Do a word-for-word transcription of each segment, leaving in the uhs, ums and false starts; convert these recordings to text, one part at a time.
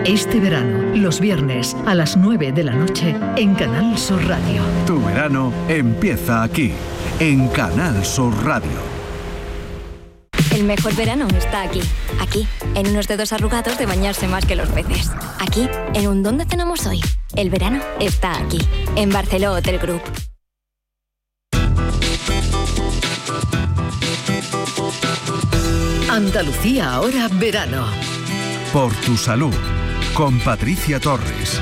Este verano, los viernes a las nueve de la noche en Canal Sur Radio. Tu verano empieza aquí, en Canal Sur Radio. El mejor verano está aquí. Aquí, en unos dedos arrugados de bañarse más que los peces. Aquí, en un ¿dónde cenamos hoy? El verano está aquí, en Barceló Hotel Group. Andalucía ahora verano. Por tu salud, con Patricia Torres.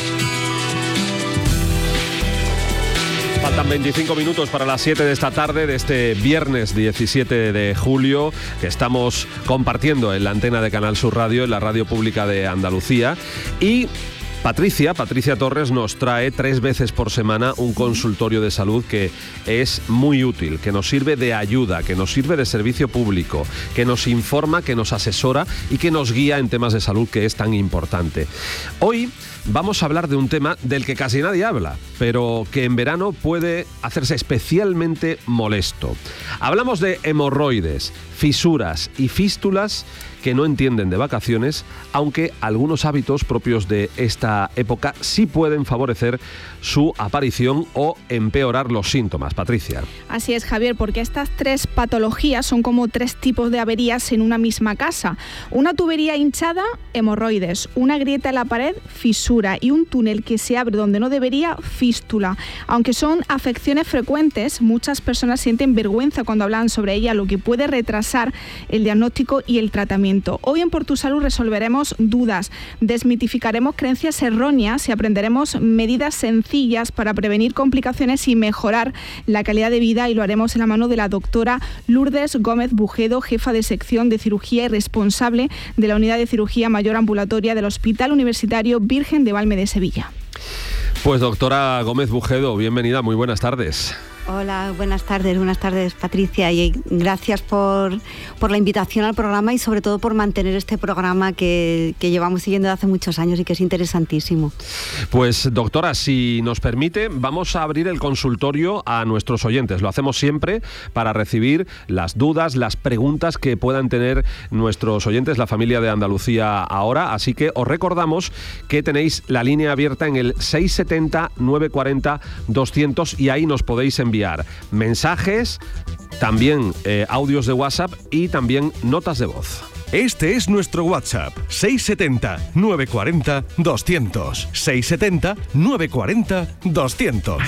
Faltan veinticinco minutos para las siete de esta tarde de este viernes diecisiete de julio, que estamos compartiendo en la antena de Canal Sur Radio, en la radio pública de Andalucía. Y Patricia, Patricia Torres nos trae tres veces por semana un consultorio de salud que es muy útil, que nos sirve de ayuda, que nos sirve de servicio público, que nos informa, que nos asesora y que nos guía en temas de salud, que es tan importante. Hoy vamos a hablar de un tema del que casi nadie habla, pero que en verano puede hacerse especialmente molesto. Hablamos de hemorroides, fisuras y fístulas que no entienden de vacaciones, aunque algunos hábitos propios de esta época sí pueden favorecer su aparición o empeorar los síntomas. Patricia. Así es, Javier, porque estas tres patologías son como tres tipos de averías en una misma casa. Una tubería hinchada, hemorroides; una grieta en la pared, fisura; y un túnel que se abre donde no debería, fístula. Aunque son afecciones frecuentes, muchas personas sienten vergüenza cuando hablan sobre ella, lo que puede retrasar el diagnóstico y el tratamiento. Hoy en Por tu Salud resolveremos dudas, desmitificaremos creencias erróneas y aprenderemos medidas sencillas para prevenir complicaciones y mejorar la calidad de vida, y lo haremos en la mano de la doctora Lourdes Gómez Bujedo, jefa de sección de cirugía y responsable de la unidad de cirugía mayor ambulatoria del Hospital Universitario Virgen de Valme de Sevilla. Pues doctora Gómez Bujedo, bienvenida, muy buenas tardes. Hola, buenas tardes, buenas tardes Patricia, y gracias por, por la invitación al programa y sobre todo por mantener este programa que, que llevamos siguiendo desde hace muchos años y que es interesantísimo. Pues doctora, si nos permite, vamos a abrir el consultorio a nuestros oyentes. Lo hacemos siempre para recibir las dudas, las preguntas que puedan tener nuestros oyentes, la familia de Andalucía ahora, así que os recordamos que tenéis la línea abierta en el seis setenta, nueve cuarenta, doscientos y ahí nos podéis enviar mensajes, también eh, audios de WhatsApp y también notas de voz. Este es nuestro WhatsApp, seis setenta, nueve cuarenta, doscientos. seis setenta, nueve cuarenta, doscientos.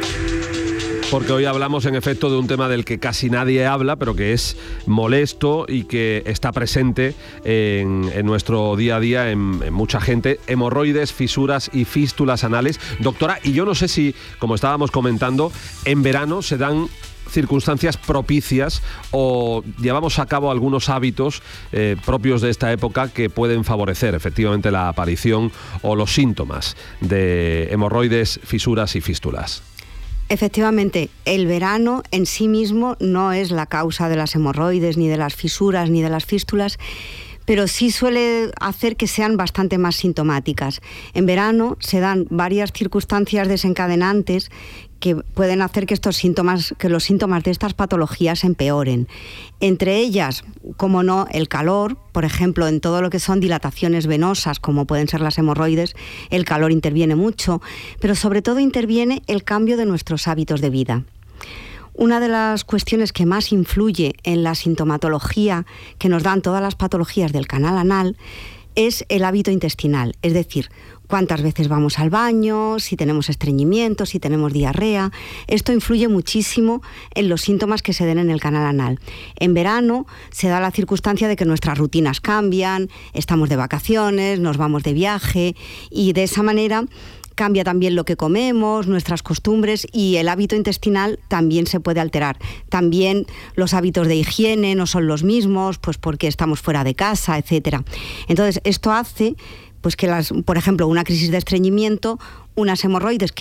Porque hoy hablamos en efecto de un tema del que casi nadie habla, pero que es molesto y que está presente en, en nuestro día a día en, en mucha gente: hemorroides, fisuras y fístulas anales. Doctora, y yo no sé si, como estábamos comentando, en verano se dan circunstancias propicias o llevamos a cabo algunos hábitos eh, propios de esta época que pueden favorecer efectivamente la aparición o los síntomas de hemorroides, fisuras y fístulas. Efectivamente, el verano en sí mismo no es la causa de las hemorroides, ni de las fisuras, ni de las fístulas, pero sí suele hacer que sean bastante más sintomáticas. En verano se dan varias circunstancias desencadenantes que pueden hacer que estos síntomas, que los síntomas de estas patologías empeoren. Entre ellas, como no, el calor, por ejemplo, en todo lo que son dilataciones venosas, como pueden ser las hemorroides, el calor interviene mucho, pero sobre todo interviene el cambio de nuestros hábitos de vida. Una de las cuestiones que más influye en la sintomatología que nos dan todas las patologías del canal anal es el hábito intestinal, es decir, cuántas veces vamos al baño, si tenemos estreñimiento, si tenemos diarrea. Esto influye muchísimo en los síntomas que se den en el canal anal. En verano se da la circunstancia de que nuestras rutinas cambian, estamos de vacaciones, nos vamos de viaje y de esa manera cambia también lo que comemos, nuestras costumbres, y el hábito intestinal también se puede alterar. También los hábitos de higiene no son los mismos, pues porque estamos fuera de casa, etcétera. Entonces, esto hace pues que, las, por ejemplo, una crisis de estreñimiento, unas hemorroides que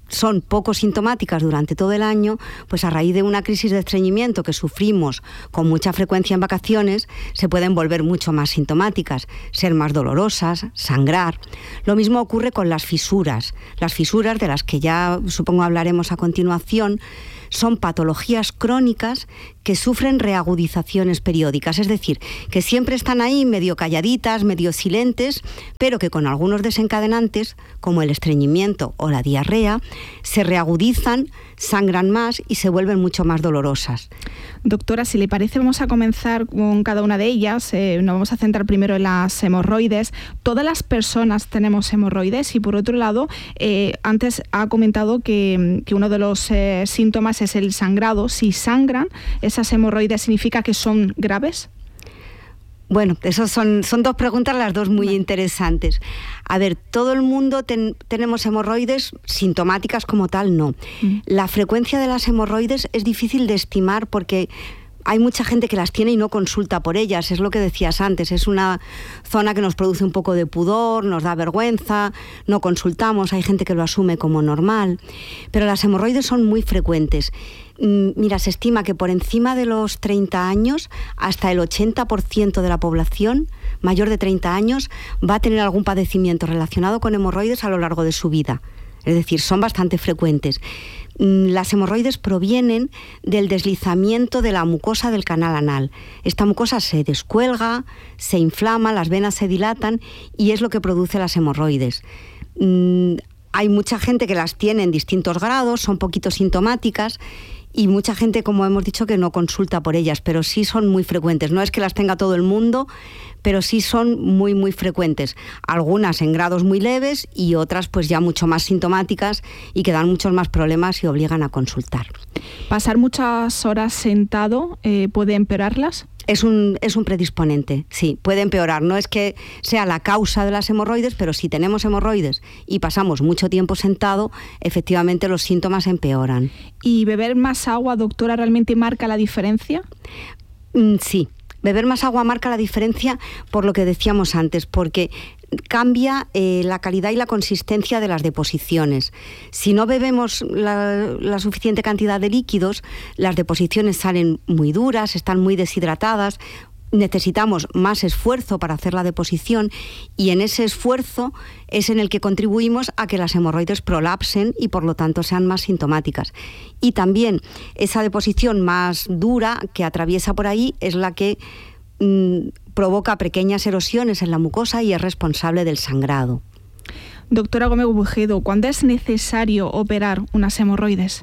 son poco sintomáticas durante todo el año, pues a raíz de una crisis de estreñimiento que sufrimos con mucha frecuencia en vacaciones, se pueden volver mucho más sintomáticas, ser más dolorosas, sangrar. Lo mismo ocurre con las fisuras. Las fisuras, de las que ya supongo hablaremos a continuación, son patologías crónicas que sufren reagudizaciones periódicas, es decir, que siempre están ahí medio calladitas, medio silentes, pero que con algunos desencadenantes, como el estreñimiento o la diarrea, se reagudizan, sangran más y se vuelven mucho más dolorosas. Doctora, si le parece, vamos a comenzar con cada una de ellas. Eh, nos vamos a centrar primero en las hemorroides. Todas las personas tenemos hemorroides y, por otro lado, eh, antes ha comentado que, que uno de los eh, síntomas es el sangrado. Si sangran, ¿esas hemorroides significa que son graves? Bueno, esos son, son dos preguntas, las dos muy interesantes. A ver, todo el mundo ten, tenemos hemorroides, sintomáticas como tal, no. Mm. La frecuencia de las hemorroides es difícil de estimar porque hay mucha gente que las tiene y no consulta por ellas. Es lo que decías antes, es una zona que nos produce un poco de pudor, nos da vergüenza, no consultamos, hay gente que lo asume como normal. Pero las hemorroides son muy frecuentes. Mira, se estima que por encima de los treinta años, hasta el ochenta por ciento de la población mayor de treinta años va a tener algún padecimiento relacionado con hemorroides a lo largo de su vida. Es decir, son bastante frecuentes. Las hemorroides provienen del deslizamiento de la mucosa del canal anal. Esta mucosa se descuelga, se inflama, las venas se dilatan y es lo que produce las hemorroides. Hay mucha gente que las tiene en distintos grados, son poquito sintomáticas, y mucha gente, como hemos dicho, que no consulta por ellas, pero sí son muy frecuentes. No es que las tenga todo el mundo, pero sí son muy, muy frecuentes. Algunas en grados muy leves y otras pues ya mucho más sintomáticas y que dan muchos más problemas y obligan a consultar. ¿Pasar muchas horas sentado eh, puede empeorarlas? Es un, es un predisponente, sí, puede empeorar. No es que sea la causa de las hemorroides, pero si tenemos hemorroides y pasamos mucho tiempo sentado, efectivamente los síntomas empeoran. ¿Y beber más agua, doctora, realmente marca la diferencia? Mm, sí. Beber más agua marca la diferencia por lo que decíamos antes, porque cambia eh, la calidad y la consistencia de las deposiciones. Si no bebemos la, la suficiente cantidad de líquidos, las deposiciones salen muy duras, están muy deshidratadas, necesitamos más esfuerzo para hacer la deposición y en ese esfuerzo es en el que contribuimos a que las hemorroides prolapsen y por lo tanto sean más sintomáticas. Y también esa deposición más dura que atraviesa por ahí es la que mmm, provoca pequeñas erosiones en la mucosa y es responsable del sangrado. Doctora Gómez Bujedo, ¿cuándo es necesario operar unas hemorroides?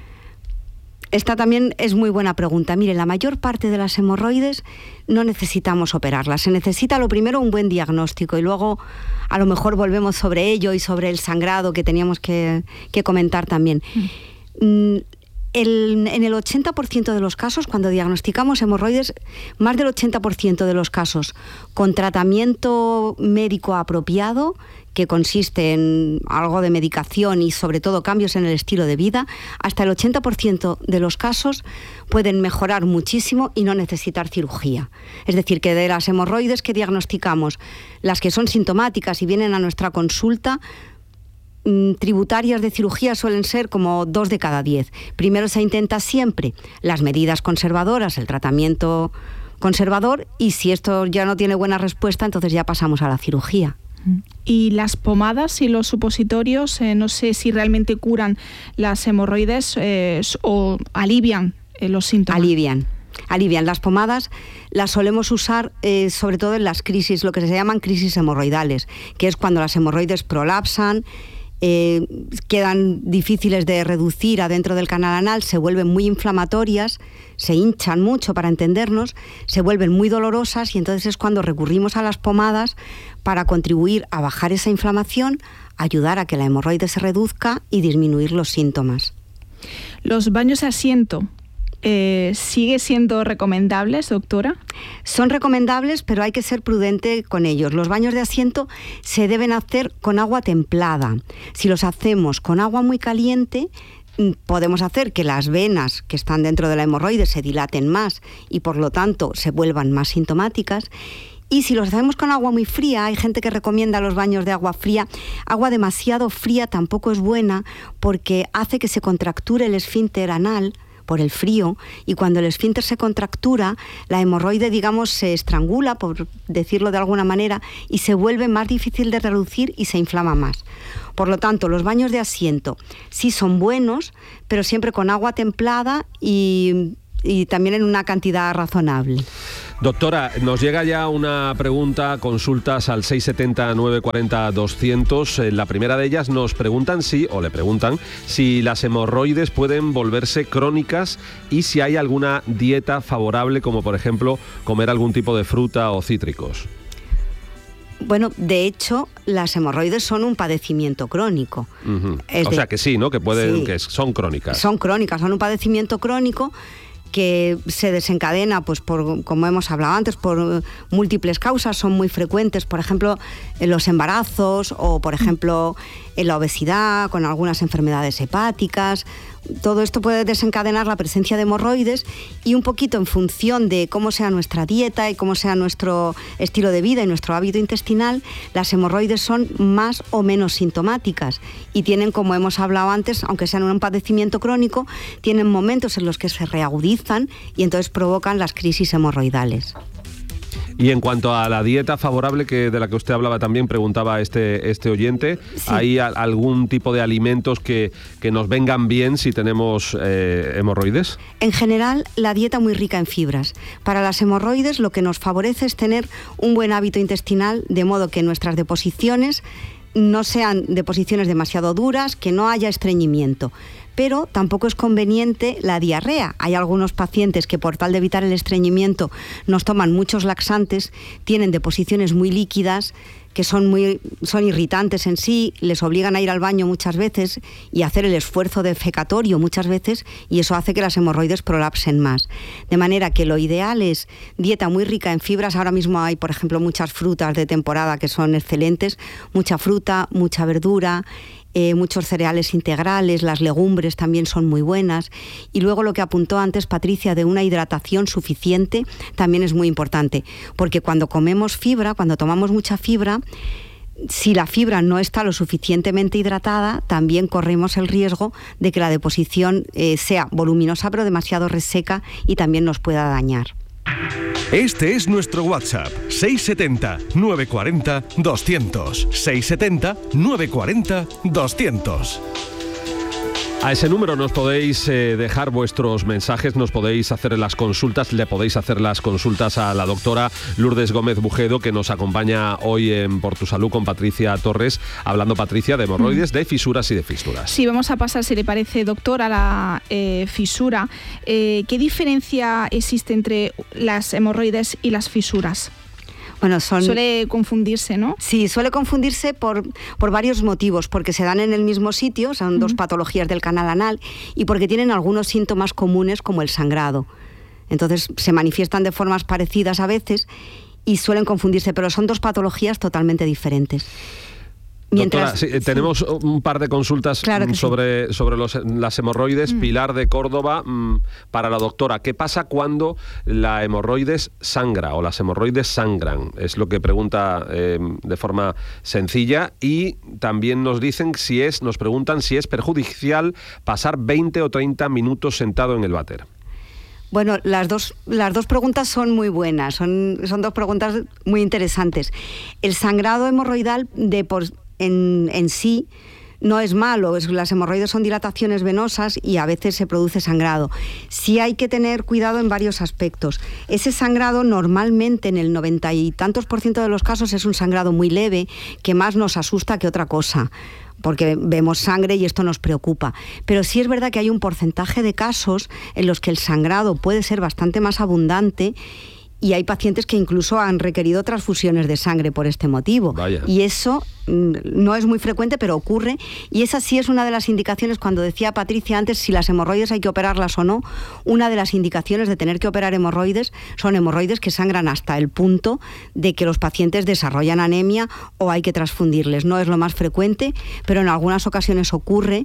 Esta también es muy buena pregunta. Mire, la mayor parte de las hemorroides no necesitamos operarlas. Se necesita lo primero un buen diagnóstico y luego a lo mejor volvemos sobre ello y sobre el sangrado que teníamos que, que comentar también. Mm. El, en el ochenta por ciento de los casos, cuando diagnosticamos hemorroides, más del ochenta por ciento de los casos con tratamiento médico apropiado, que consiste en algo de medicación y sobre todo cambios en el estilo de vida, hasta el ochenta por ciento de los casos pueden mejorar muchísimo y no necesitar cirugía. Es decir, que de las hemorroides que diagnosticamos, las que son sintomáticas y vienen a nuestra consulta, tributarias de cirugía suelen ser como dos de cada diez. Primero se intenta siempre las medidas conservadoras, el tratamiento conservador, y si esto ya no tiene buena respuesta, entonces ya pasamos a la cirugía. Y las pomadas y los supositorios, eh, no sé si realmente curan las hemorroides eh, o alivian eh, los síntomas. Alivian. Alivian. Las pomadas las solemos usar eh, sobre todo en las crisis, lo que se llaman crisis hemorroidales, que es cuando las hemorroides prolapsan, Eh, quedan difíciles de reducir adentro del canal anal, se vuelven muy inflamatorias, se hinchan mucho para entendernos, se vuelven muy dolorosas y entonces es cuando recurrimos a las pomadas para contribuir a bajar esa inflamación, ayudar a que la hemorroide se reduzca y disminuir los síntomas. Los baños de asiento, Eh, ¿sigue siendo recomendables, doctora? Son recomendables, pero hay que ser prudente con ellos. Los baños de asiento se deben hacer con agua templada. Si los hacemos con agua muy caliente, podemos hacer que las venas que están dentro de la hemorroide se dilaten más y por lo tanto se vuelvan más sintomáticas. Y si los hacemos con agua muy fría, hay gente que recomienda los baños de agua fría. Agua demasiado fría tampoco es buena porque hace que se contracture el esfínter anal por el frío, y cuando el esfínter se contractura, la hemorroide, digamos, se estrangula, por decirlo de alguna manera, y se vuelve más difícil de reducir y se inflama más. Por lo tanto, los baños de asiento sí son buenos, pero siempre con agua templada y, y también en una cantidad razonable. Doctora, nos llega ya una pregunta, consultas al seis siete cero, nueve cuatro cero, doscientos. Eh, la primera de ellas nos preguntan si, o le preguntan, si las hemorroides pueden volverse crónicas y si hay alguna dieta favorable, como por ejemplo comer algún tipo de fruta o cítricos. Bueno, de hecho, las hemorroides son un padecimiento crónico. Uh-huh. Es o de... sea que sí, ¿no? Que pueden, sí. que son crónicas. Son crónicas, son un padecimiento crónico que se desencadena, pues por, como hemos hablado antes, por múltiples causas, son muy frecuentes, por ejemplo, en los embarazos o, por ejemplo, en la obesidad, con algunas enfermedades hepáticas. Todo esto puede desencadenar la presencia de hemorroides, y un poquito en función de cómo sea nuestra dieta y cómo sea nuestro estilo de vida y nuestro hábito intestinal, las hemorroides son más o menos sintomáticas y tienen, como hemos hablado antes, aunque sean un padecimiento crónico, tienen momentos en los que se reagudizan y entonces provocan las crisis hemorroidales. Y en cuanto a la dieta favorable, que de la que usted hablaba también, preguntaba este, este oyente, sí. ¿Hay a, algún tipo de alimentos que, que nos vengan bien si tenemos eh, hemorroides? En general, la dieta muy rica en fibras. Para las hemorroides lo que nos favorece es tener un buen hábito intestinal, de modo que nuestras deposiciones no sean deposiciones demasiado duras, que no haya estreñimiento. Pero tampoco es conveniente la diarrea. Hay algunos pacientes que, por tal de evitar el estreñimiento, nos toman muchos laxantes, tienen deposiciones muy líquidas, que son muy son irritantes en sí, les obligan a ir al baño muchas veces y hacer el esfuerzo defecatorio muchas veces, y eso hace que las hemorroides prolapsen más. De manera que lo ideal es dieta muy rica en fibras. Ahora mismo hay, por ejemplo, muchas frutas de temporada que son excelentes, mucha fruta, mucha verdura, Eh, muchos cereales integrales, las legumbres también son muy buenas, y luego lo que apuntó antes Patricia de una hidratación suficiente también es muy importante, porque cuando comemos fibra, cuando tomamos mucha fibra, si la fibra no está lo suficientemente hidratada, también corremos el riesgo de que la deposición eh, sea voluminosa pero demasiado reseca y también nos pueda dañar. Este es nuestro WhatsApp, seis siete cero, nueve cuatro cero, doscientos. seis siete cero, nueve cuatro cero, doscientos. A ese número nos podéis eh, dejar vuestros mensajes, nos podéis hacer las consultas, le podéis hacer las consultas a la doctora Lourdes Gómez Bujedo, que nos acompaña hoy en Por tu Salud con Patricia Torres, hablando, Patricia, de hemorroides, de fisuras y de fístulas. Sí, vamos a pasar, si le parece, doctor, a la eh, fisura. Eh, ¿Qué diferencia existe entre las hemorroides y las fisuras? Bueno, son... Suele confundirse, ¿no? Sí, suele confundirse por, por varios motivos, porque se dan en el mismo sitio, son uh-huh. dos patologías del canal anal, y porque tienen algunos síntomas comunes como el sangrado. Entonces se manifiestan de formas parecidas a veces y suelen confundirse, pero son dos patologías totalmente diferentes. Mientras, Doctora, sí, tenemos sí. un par de consultas claro sobre, sí. sobre los, las hemorroides. Mm. Pilar de Córdoba, mmm, para la doctora, ¿qué pasa cuando la hemorroides sangra o las hemorroides sangran? Es lo que pregunta eh, de forma sencilla. Y también nos dicen si es, nos preguntan si es perjudicial pasar veinte o treinta minutos sentado en el váter. Bueno, las dos, las dos preguntas son muy buenas, son, son dos preguntas muy interesantes. El sangrado hemorroidal de por En, en sí no es malo, es, las hemorroides son dilataciones venosas y a veces se produce sangrado. Sí hay que tener cuidado en varios aspectos. Ese sangrado normalmente en el noventa y tantos por ciento de los casos es un sangrado muy leve, que más nos asusta que otra cosa, porque vemos sangre y esto nos preocupa. Pero sí es verdad que hay un porcentaje de casos en los que el sangrado puede ser bastante más abundante, y hay pacientes que incluso han requerido transfusiones de sangre por este motivo. Vaya. Y eso mmm, no es muy frecuente, pero ocurre. Y esa sí es una de las indicaciones, cuando decía Patricia antes si las hemorroides hay que operarlas o no, una de las indicaciones de tener que operar hemorroides son hemorroides que sangran hasta el punto de que los pacientes desarrollan anemia o hay que transfundirles. No es lo más frecuente, pero en algunas ocasiones ocurre.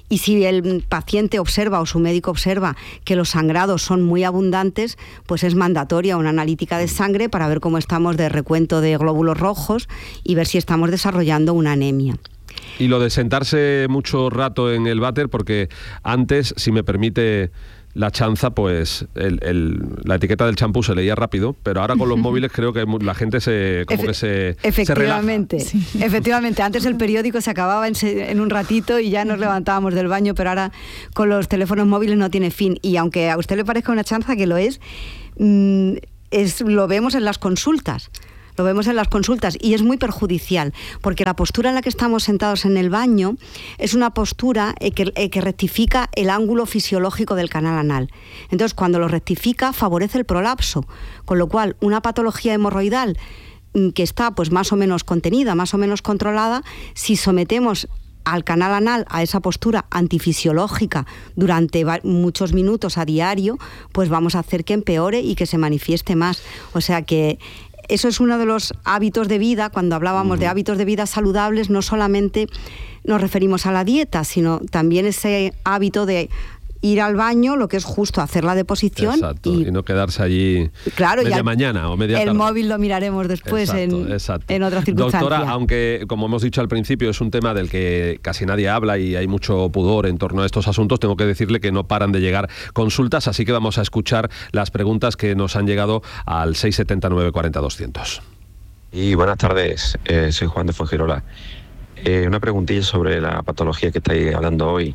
Y si el paciente observa o su médico observa que los sangrados son muy abundantes, pues es mandatoria una analítica de sangre para ver cómo estamos de recuento de glóbulos rojos y ver si estamos desarrollando una anemia. Y lo de sentarse mucho rato en el váter, porque antes, si me permite la chanza, pues el, el, la etiqueta del champú se leía rápido, pero ahora con los móviles creo que la gente se como Efe, que se efectivamente, se relaja. Sí. Efectivamente, antes el periódico se acababa en, en un ratito y ya nos levantábamos del baño, pero ahora con los teléfonos móviles no tiene fin. Y aunque a usted le parezca una chanza, que lo es, mmm, es lo vemos en las consultas. Lo vemos en las consultas y es muy perjudicial, porque la postura en la que estamos sentados en el baño es una postura que, que rectifica el ángulo fisiológico del canal anal. Entonces, cuando lo rectifica, favorece el prolapso, con lo cual una patología hemorroidal que está pues más o menos contenida, más o menos controlada, si sometemos al canal anal a esa postura antifisiológica durante muchos minutos a diario, pues vamos a hacer que empeore y que se manifieste más. O sea que eso es uno de los hábitos de vida. Cuando hablábamos de hábitos de vida saludables, no solamente nos referimos a la dieta, sino también ese hábito de ir al baño, lo que es justo hacer la deposición. Exacto, y, y no quedarse allí claro, media mañana o media el tarde. El móvil lo miraremos después exacto, en, exacto. en otra circunstancia. Doctora, aunque como hemos dicho al principio es un tema del que casi nadie habla y hay mucho pudor en torno a estos asuntos, tengo que decirle que no paran de llegar consultas, así que vamos a escuchar las preguntas que nos han llegado al seis siete nueve cuatro cero doscientos. Y buenas tardes, eh, soy Juan de Fuengirola. Eh, una preguntilla sobre la patología que estáis hablando hoy.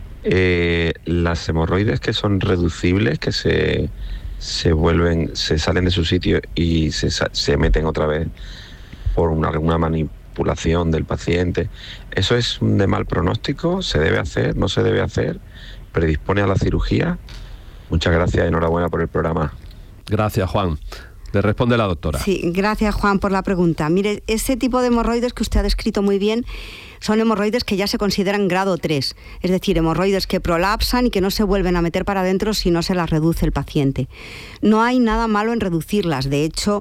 Eh, las hemorroides que son reducibles, que se, se vuelven, se salen de su sitio y se, se meten otra vez por una, alguna manipulación del paciente, ¿eso es de mal pronóstico? ¿Se debe hacer? ¿No se debe hacer? ¿Predispone a la cirugía? Muchas gracias, enhorabuena por el programa. Gracias, Juan. Le responde la doctora. Sí, gracias, Juan, por la pregunta. Mire, ese tipo de hemorroides que usted ha descrito muy bien son hemorroides que ya se consideran grado tres, es decir, hemorroides que prolapsan y que no se vuelven a meter para adentro si no se las reduce el paciente. No hay nada malo en reducirlas, de hecho,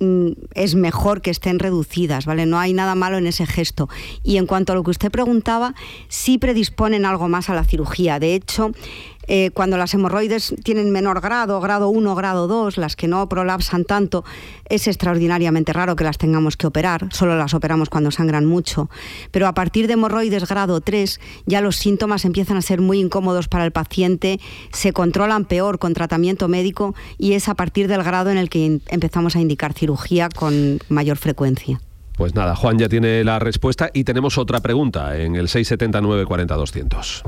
es mejor que estén reducidas, ¿vale? No hay nada malo en ese gesto. Y en cuanto a lo que usted preguntaba, sí predisponen algo más a la cirugía. De hecho, eh, cuando las hemorroides tienen menor grado, grado uno, grado dos, las que no prolapsan tanto, es extraordinariamente raro que las tengamos que operar, solo las operamos cuando sangran mucho. Pero a partir de hemorroides grado tres, ya los síntomas empiezan a ser muy incómodos para el paciente, se controlan peor con tratamiento médico y es a partir del grado en el que empezamos a indicar cirugía con mayor frecuencia. Pues nada, Juan ya tiene la respuesta y tenemos otra pregunta en el seis siete nueve cuatro cero doscientos.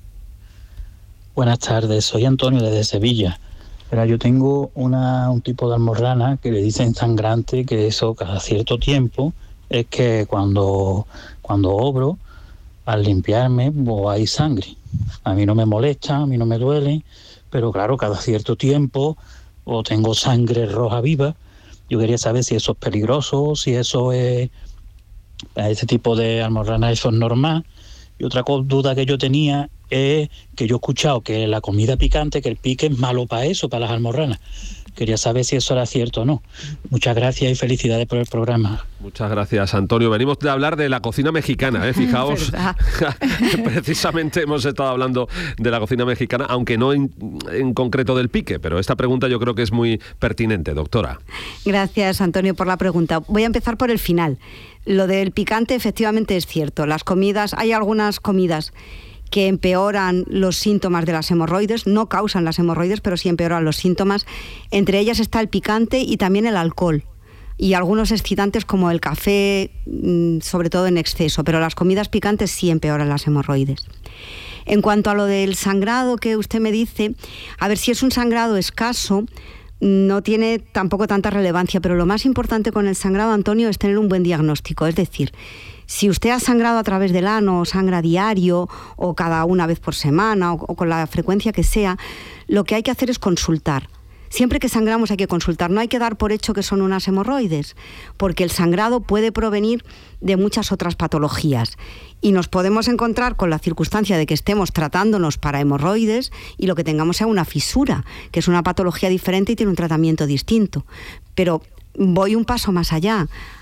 Buenas tardes, soy Antonio desde Sevilla. Pero yo tengo una, un tipo de almorrana que le dicen sangrante, que eso cada cierto tiempo es que cuando, cuando obro, al limpiarme, pues hay sangre. A mí no me molesta, a mí no me duele, pero claro, cada cierto tiempo o tengo sangre roja viva. Yo quería saber si eso es peligroso, si eso es, a ese tipo de almorrana eso es normal. Y otra duda que yo tenía es que yo he escuchado que la comida picante, que el pique es malo para eso, para las almorranas. Quería saber si eso era cierto o no. Muchas gracias y felicidades por el programa. Muchas gracias, Antonio. Venimos de hablar de la cocina mexicana, ¿eh? Fijaos, precisamente hemos estado hablando de la cocina mexicana, aunque no en, en concreto del pique, pero esta pregunta yo creo que es muy pertinente, doctora. Gracias, Antonio, por la pregunta. Voy a empezar por el final. Lo del picante efectivamente es cierto. Las comidas, hay algunas comidas que empeoran los síntomas de las hemorroides, no causan las hemorroides, pero sí empeoran los síntomas. Entre ellas está el picante y también el alcohol. Y algunos excitantes como el café, sobre todo en exceso, pero las comidas picantes sí empeoran las hemorroides. En cuanto a lo del sangrado que usted me dice, a ver, si es un sangrado escaso, no tiene tampoco tanta relevancia, pero lo más importante con el sangrado, Antonio, es tener un buen diagnóstico, es decir, si usted ha sangrado a través del ano, o sangra diario, o cada una vez por semana, o, o con la frecuencia que sea, lo que hay que hacer es consultar. Siempre que sangramos hay que consultar, no hay que dar por hecho que son unas hemorroides, porque el sangrado puede provenir de muchas otras patologías y nos podemos encontrar con la circunstancia de que estemos tratándonos para hemorroides y lo que tengamos sea una fisura, que es una patología diferente y tiene un tratamiento distinto. Pero voy un paso más allá.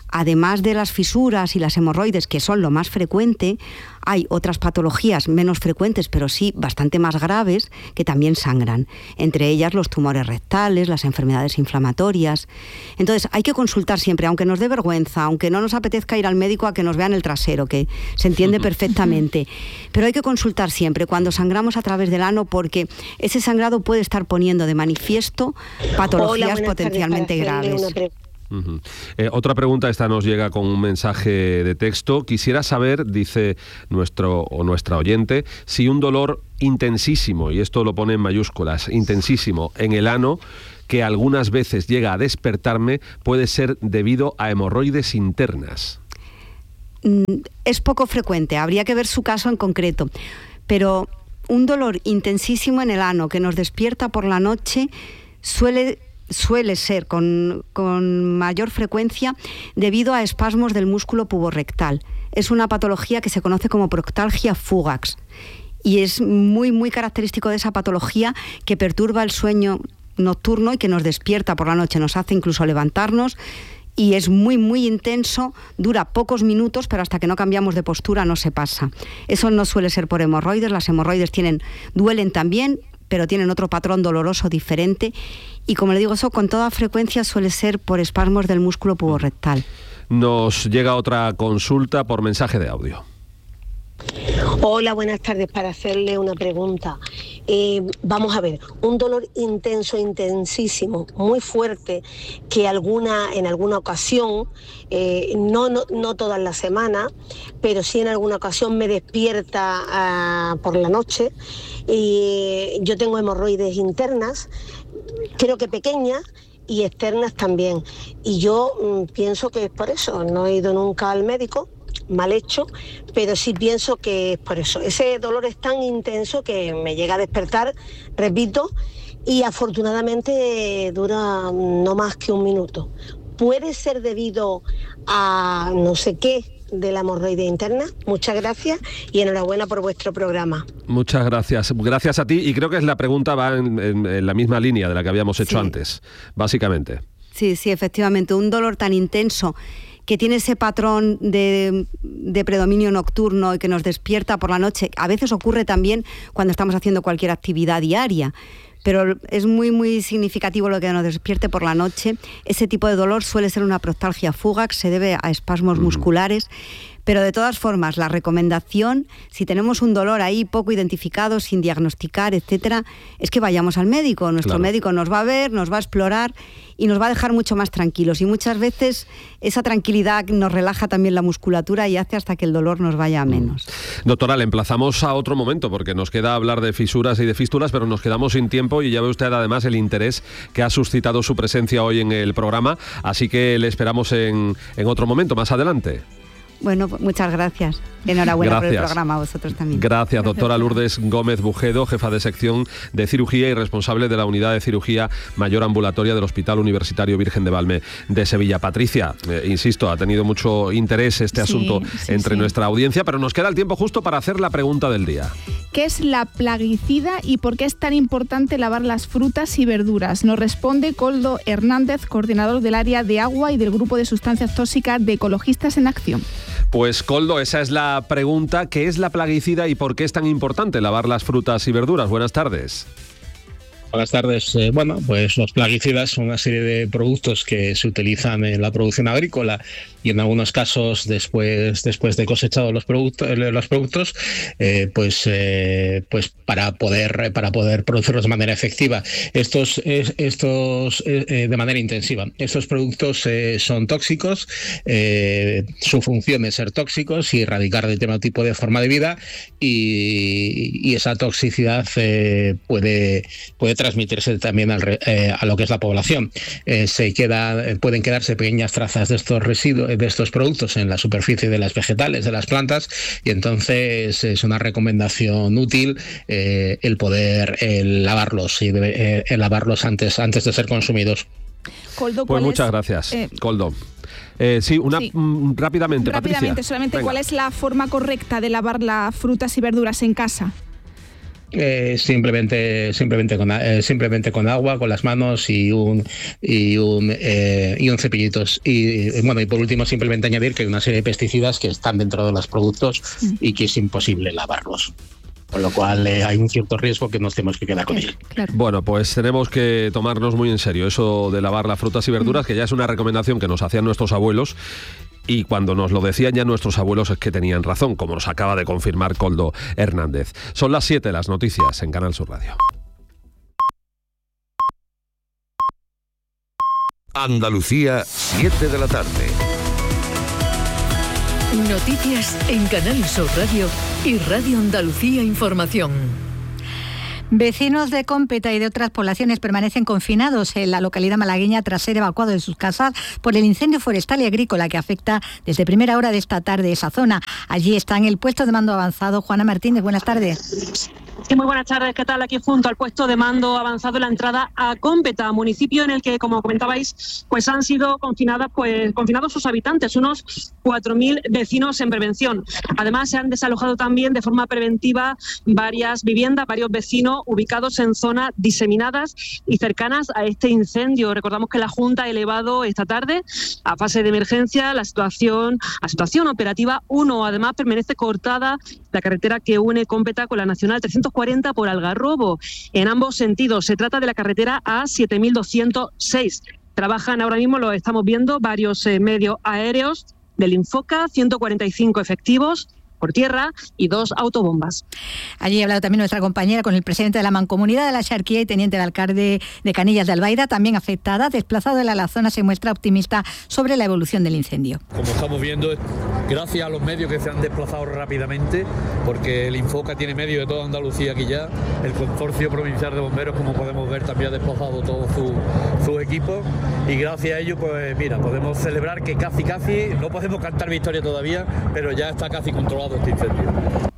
además de las fisuras y las hemorroides, que son lo más frecuente, hay otras patologías menos frecuentes, pero sí bastante más graves, que también sangran. Entre ellas los tumores rectales, las enfermedades inflamatorias. Entonces hay que consultar siempre, aunque nos dé vergüenza, aunque no nos apetezca ir al médico a que nos vean el trasero, que se entiende perfectamente. Pero hay que consultar siempre cuando sangramos a través del ano, porque ese sangrado puede estar poniendo de manifiesto patologías Hola, potencialmente graves. Uh-huh. Eh, otra pregunta, esta nos llega con un mensaje de texto. Quisiera saber, dice nuestro o nuestra oyente, si un dolor intensísimo, y esto lo pone en mayúsculas, intensísimo en el ano, que algunas veces llega a despertarme, puede ser debido a hemorroides internas. Es poco frecuente, habría que ver su caso en concreto, pero un dolor intensísimo en el ano que nos despierta por la noche suele suele ser con, con mayor frecuencia debido a espasmos del músculo puborectal. Es una patología que se conoce como proctalgia fugax y es muy, muy característico de esa patología, que perturba el sueño nocturno y que nos despierta por la noche, nos hace incluso levantarnos, y es muy, muy intenso, dura pocos minutos, pero hasta que no cambiamos de postura no se pasa. Eso no suele ser por hemorroides, las hemorroides tienen, duelen también, pero tienen otro patrón doloroso diferente, y como le digo, eso con toda frecuencia suele ser por espasmos del músculo puborectal. Nos llega otra consulta por mensaje de audio. Hola, buenas tardes. Para hacerle una pregunta. Eh, vamos a ver, un dolor intenso, intensísimo, muy fuerte, que alguna en alguna ocasión, eh, no, no, no todas las semanas, pero sí en alguna ocasión me despierta uh, por la noche. Y yo tengo hemorroides internas, creo que pequeñas, y externas también. Y yo mm, pienso que es por eso. No he ido nunca al médico, mal hecho, pero sí pienso que es por eso. Ese dolor es tan intenso que me llega a despertar, repito, y afortunadamente dura no más que un minuto. Puede ser debido a no sé qué de la hemorroide interna. Muchas gracias y enhorabuena por vuestro programa. Muchas gracias. Gracias a ti, y creo que es la pregunta va en, en, en la misma línea de la que habíamos hecho sí. antes, básicamente. Sí, sí, efectivamente, un dolor tan intenso que tiene ese patrón de, de predominio nocturno y que nos despierta por la noche. A veces ocurre también cuando estamos haciendo cualquier actividad diaria, pero es muy, muy significativo lo que nos despierte por la noche. Ese tipo de dolor suele ser una proctalgia fugax, se debe a espasmos mm. musculares. Pero de todas formas, la recomendación, si tenemos un dolor ahí poco identificado, sin diagnosticar, etcétera, es que vayamos al médico. Nuestro claro. médico nos va a ver, nos va a explorar y nos va a dejar mucho más tranquilos. Y muchas veces esa tranquilidad nos relaja también la musculatura y hace hasta que el dolor nos vaya a menos. Mm. Doctora, le emplazamos a otro momento, porque nos queda hablar de fisuras y de fístulas, pero nos quedamos sin tiempo, y ya ve usted además el interés que ha suscitado su presencia hoy en el programa. Así que le esperamos en, en otro momento, más adelante. Bueno, muchas gracias. Enhorabuena gracias. por el programa, a vosotros también. Gracias, doctora Lourdes Gómez Bujedo, jefa de sección de cirugía y responsable de la unidad de cirugía mayor ambulatoria del Hospital Universitario Virgen de Valme de Sevilla. Patricia, eh, insisto, ha tenido mucho interés este sí, asunto sí, entre sí. nuestra audiencia, pero nos queda el tiempo justo para hacer la pregunta del día. ¿Qué es la plaguicida y por qué es tan importante lavar las frutas y verduras? Nos responde Koldo Hernández, coordinador del área de agua y del grupo de sustancias tóxicas de Ecologistas en Acción. Pues Koldo, esa es la pregunta. ¿Qué es la plaguicida y por qué es tan importante lavar las frutas y verduras? Buenas tardes. Buenas tardes. Eh, bueno, pues los plaguicidas son una serie de productos que se utilizan en la producción agrícola y en algunos casos después después de cosechados los productos los productos eh, pues eh, pues para poder para poder producirlos de manera efectiva. Estos estos eh, de manera intensiva. Estos productos eh, son tóxicos. Eh, su función es ser tóxicos y erradicar determinado tipo de forma de vida, y, y esa toxicidad eh, puede puede transmitirse también al, eh, a lo que es la población. Eh, se queda, pueden quedarse pequeñas trazas de estos residuos, de estos productos en la superficie de las vegetales, de las plantas, y entonces es una recomendación útil eh, el poder el lavarlos y debe, eh, el lavarlos antes, antes de ser consumidos. Koldo, pues muchas es? gracias, eh, Koldo. Eh, sí, una sí. Mm, rápidamente, Rápidamente, Patricia. solamente, Venga. ¿Cuál es la forma correcta de lavar las frutas y verduras en casa? eh, simplemente simplemente con eh, simplemente con agua, con las manos y un y un eh, y un cepillitos. Y bueno, y por último simplemente añadir que hay una serie de pesticidas que están dentro de los productos y que es imposible lavarlos. Con lo cual eh, hay un cierto riesgo que nos tenemos que quedar con él. Claro. Bueno, pues tenemos que tomarnos muy en serio eso de lavar las frutas y verduras, mm. que ya es una recomendación que nos hacían nuestros abuelos. Y cuando nos lo decían ya nuestros abuelos es que tenían razón, como nos acaba de confirmar Koldo Hernández. Son las siete, las noticias en Canal Sur Radio. Andalucía, siete de la tarde. Noticias en Canal Sur Radio y Radio Andalucía Información. Vecinos de Cómpeta y de otras poblaciones permanecen confinados en la localidad malagueña tras ser evacuados de sus casas por el incendio forestal y agrícola que afecta desde primera hora de esta tarde esa zona. Allí está en el puesto de mando avanzado Juana Martínez. Buenas tardes. Sí, muy buenas tardes. ¿Qué tal? Aquí junto al puesto de mando avanzado en la entrada a Cómpeta, municipio en el que, como comentabais, pues han sido confinadas, pues confinados sus habitantes, unos cuatro mil vecinos en prevención. Además, se han desalojado también de forma preventiva varias viviendas, varios vecinos ubicados en zonas diseminadas y cercanas a este incendio. Recordamos que la Junta ha elevado esta tarde a fase de emergencia la situación, a situación operativa uno. Además, permanece cortada la carretera que une Cómpeta con la Nacional trescientos cuarenta por Algarrobo. En ambos sentidos, se trata de la carretera A siete mil doscientos seis. Trabajan ahora mismo, lo estamos viendo, varios eh, medios aéreos del Infoca, ciento cuarenta y cinco efectivos por tierra y dos autobombas. Allí ha hablado también nuestra compañera con el presidente de la Mancomunidad de la Xarquía y teniente de alcalde de Canillas de Albaida, también afectada. Desplazado de la zona, se muestra optimista sobre la evolución del incendio. Como estamos viendo, gracias a los medios que se han desplazado rápidamente, porque el Infoca tiene medios de toda Andalucía aquí ya, el Consorcio Provincial de Bomberos, como podemos ver, también ha desplazado todo su, su equipo, y gracias a ello, pues mira, podemos celebrar que casi casi, no podemos cantar victoria todavía, pero ya está casi controlado este incendio.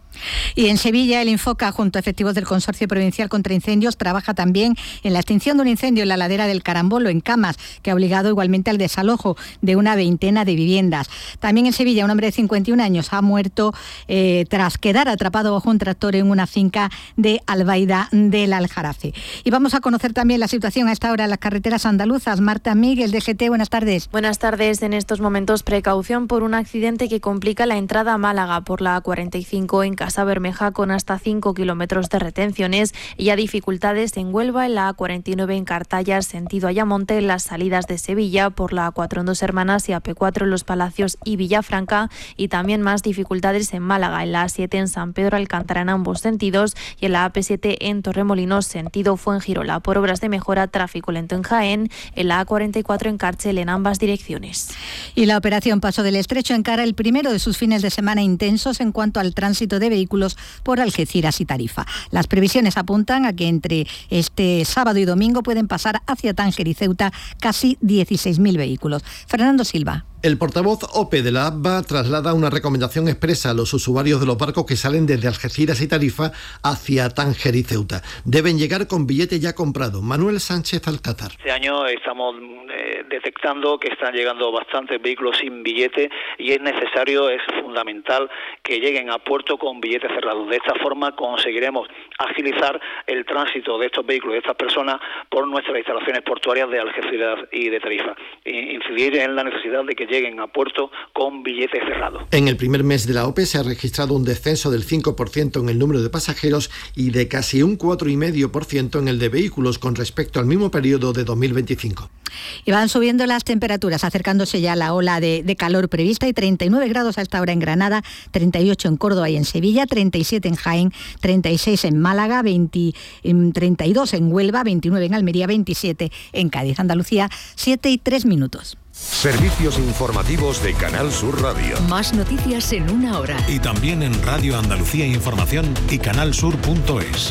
Y en Sevilla, el Infoca, junto a efectivos del Consorcio Provincial contra Incendios, trabaja también en la extinción de un incendio en la ladera del Carambolo, en Camas, que ha obligado igualmente al desalojo de una veintena de viviendas. También en Sevilla, un hombre de cincuenta y un años ha muerto eh, tras quedar atrapado bajo un tractor en una finca de Albaida del Aljarafe. Y vamos a conocer también la situación a esta hora en las carreteras andaluzas. Marta Miguel, D G T, buenas tardes. Buenas tardes. En estos momentos, precaución por un accidente que complica la entrada a Málaga por la A cuarenta y cinco en Casa Bermeja, con hasta cinco kilómetros de retenciones, y ya dificultades en Huelva, en la A cuarenta y nueve en Cartaya, sentido Ayamonte, en las salidas de Sevilla por la A cuatro en Dos Hermanas y A P cuatro en Los Palacios y Villafranca, y también más dificultades en Málaga, en la A siete en San Pedro Alcántara en ambos sentidos, y en la A P siete en Torremolinos, sentido Fuengirola. Por obras de mejora, tráfico lento en Jaén, en la A cuarenta y cuatro en Cárcel en ambas direcciones. Y la operación Paso del Estrecho encara el primero de sus fines de semana intensos en cuanto al tránsito de vehículos por Algeciras y Tarifa. Las previsiones apuntan a que entre este sábado y domingo pueden pasar hacia Tánger y Ceuta casi dieciséis mil vehículos. Fernando Silva. El portavoz O P E de la A B A traslada una recomendación expresa a los usuarios de los barcos que salen desde Algeciras y Tarifa hacia Tánger y Ceuta. Deben llegar con billete ya comprado. Manuel Sánchez Alcázar. Este año estamos eh, detectando que están llegando bastantes vehículos sin billete y es necesario, es fundamental que lleguen a puerto con billetes cerrados. De esta forma conseguiremos agilizar el tránsito de estos vehículos, de estas personas, por nuestras instalaciones portuarias de Algeciras y de Tarifa. E incidir en la necesidad de que lleguen a puerto con billetes cerrados. En el primer mes de la O P E se ha registrado un descenso del cinco por ciento en el número de pasajeros y de casi un cuatro coma cinco por ciento en el de vehículos con respecto al mismo periodo de dos mil veinticinco. Y van subiendo las temperaturas, acercándose ya a la ola de, de calor prevista. Hay treinta y nueve grados a esta hora en Granada, treinta y ocho en Córdoba y en Sevilla, treinta y siete en Jaén, treinta y seis en Málaga, veinte, treinta y dos en Huelva, veintinueve en Almería, veintisiete en Cádiz. Andalucía, siete y tres minutos. Servicios informativos de Canal Sur Radio. Más noticias en una hora. Y también en Radio Andalucía Información y canalsur punto es.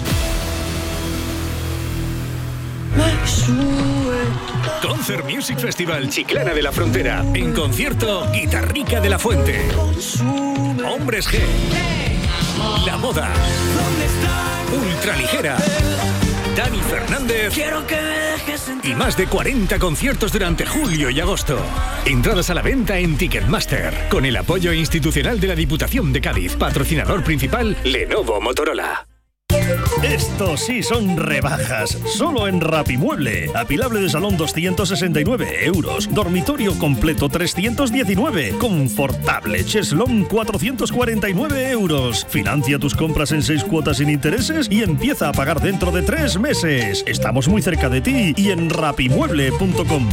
Concert Music Festival Chiclana de la Frontera. En concierto, Guitarrica de la Fuente, Hombres G, La Moda, Ultraligera, Dani Fernández y más de cuarenta conciertos durante julio y agosto. Entradas a la venta en Ticketmaster, con el apoyo institucional de la Diputación de Cádiz. Patrocinador principal, Lenovo Motorola. Estos sí son rebajas, solo en Rapimueble. Apilable de salón doscientos sesenta y nueve euros, dormitorio completo trescientos diecinueve, confortable cheslón cuatrocientos cuarenta y nueve euros. Financia tus compras en seis cuotas sin intereses y empieza a pagar dentro de tres meses. Estamos muy cerca de ti y en rapimueble punto com.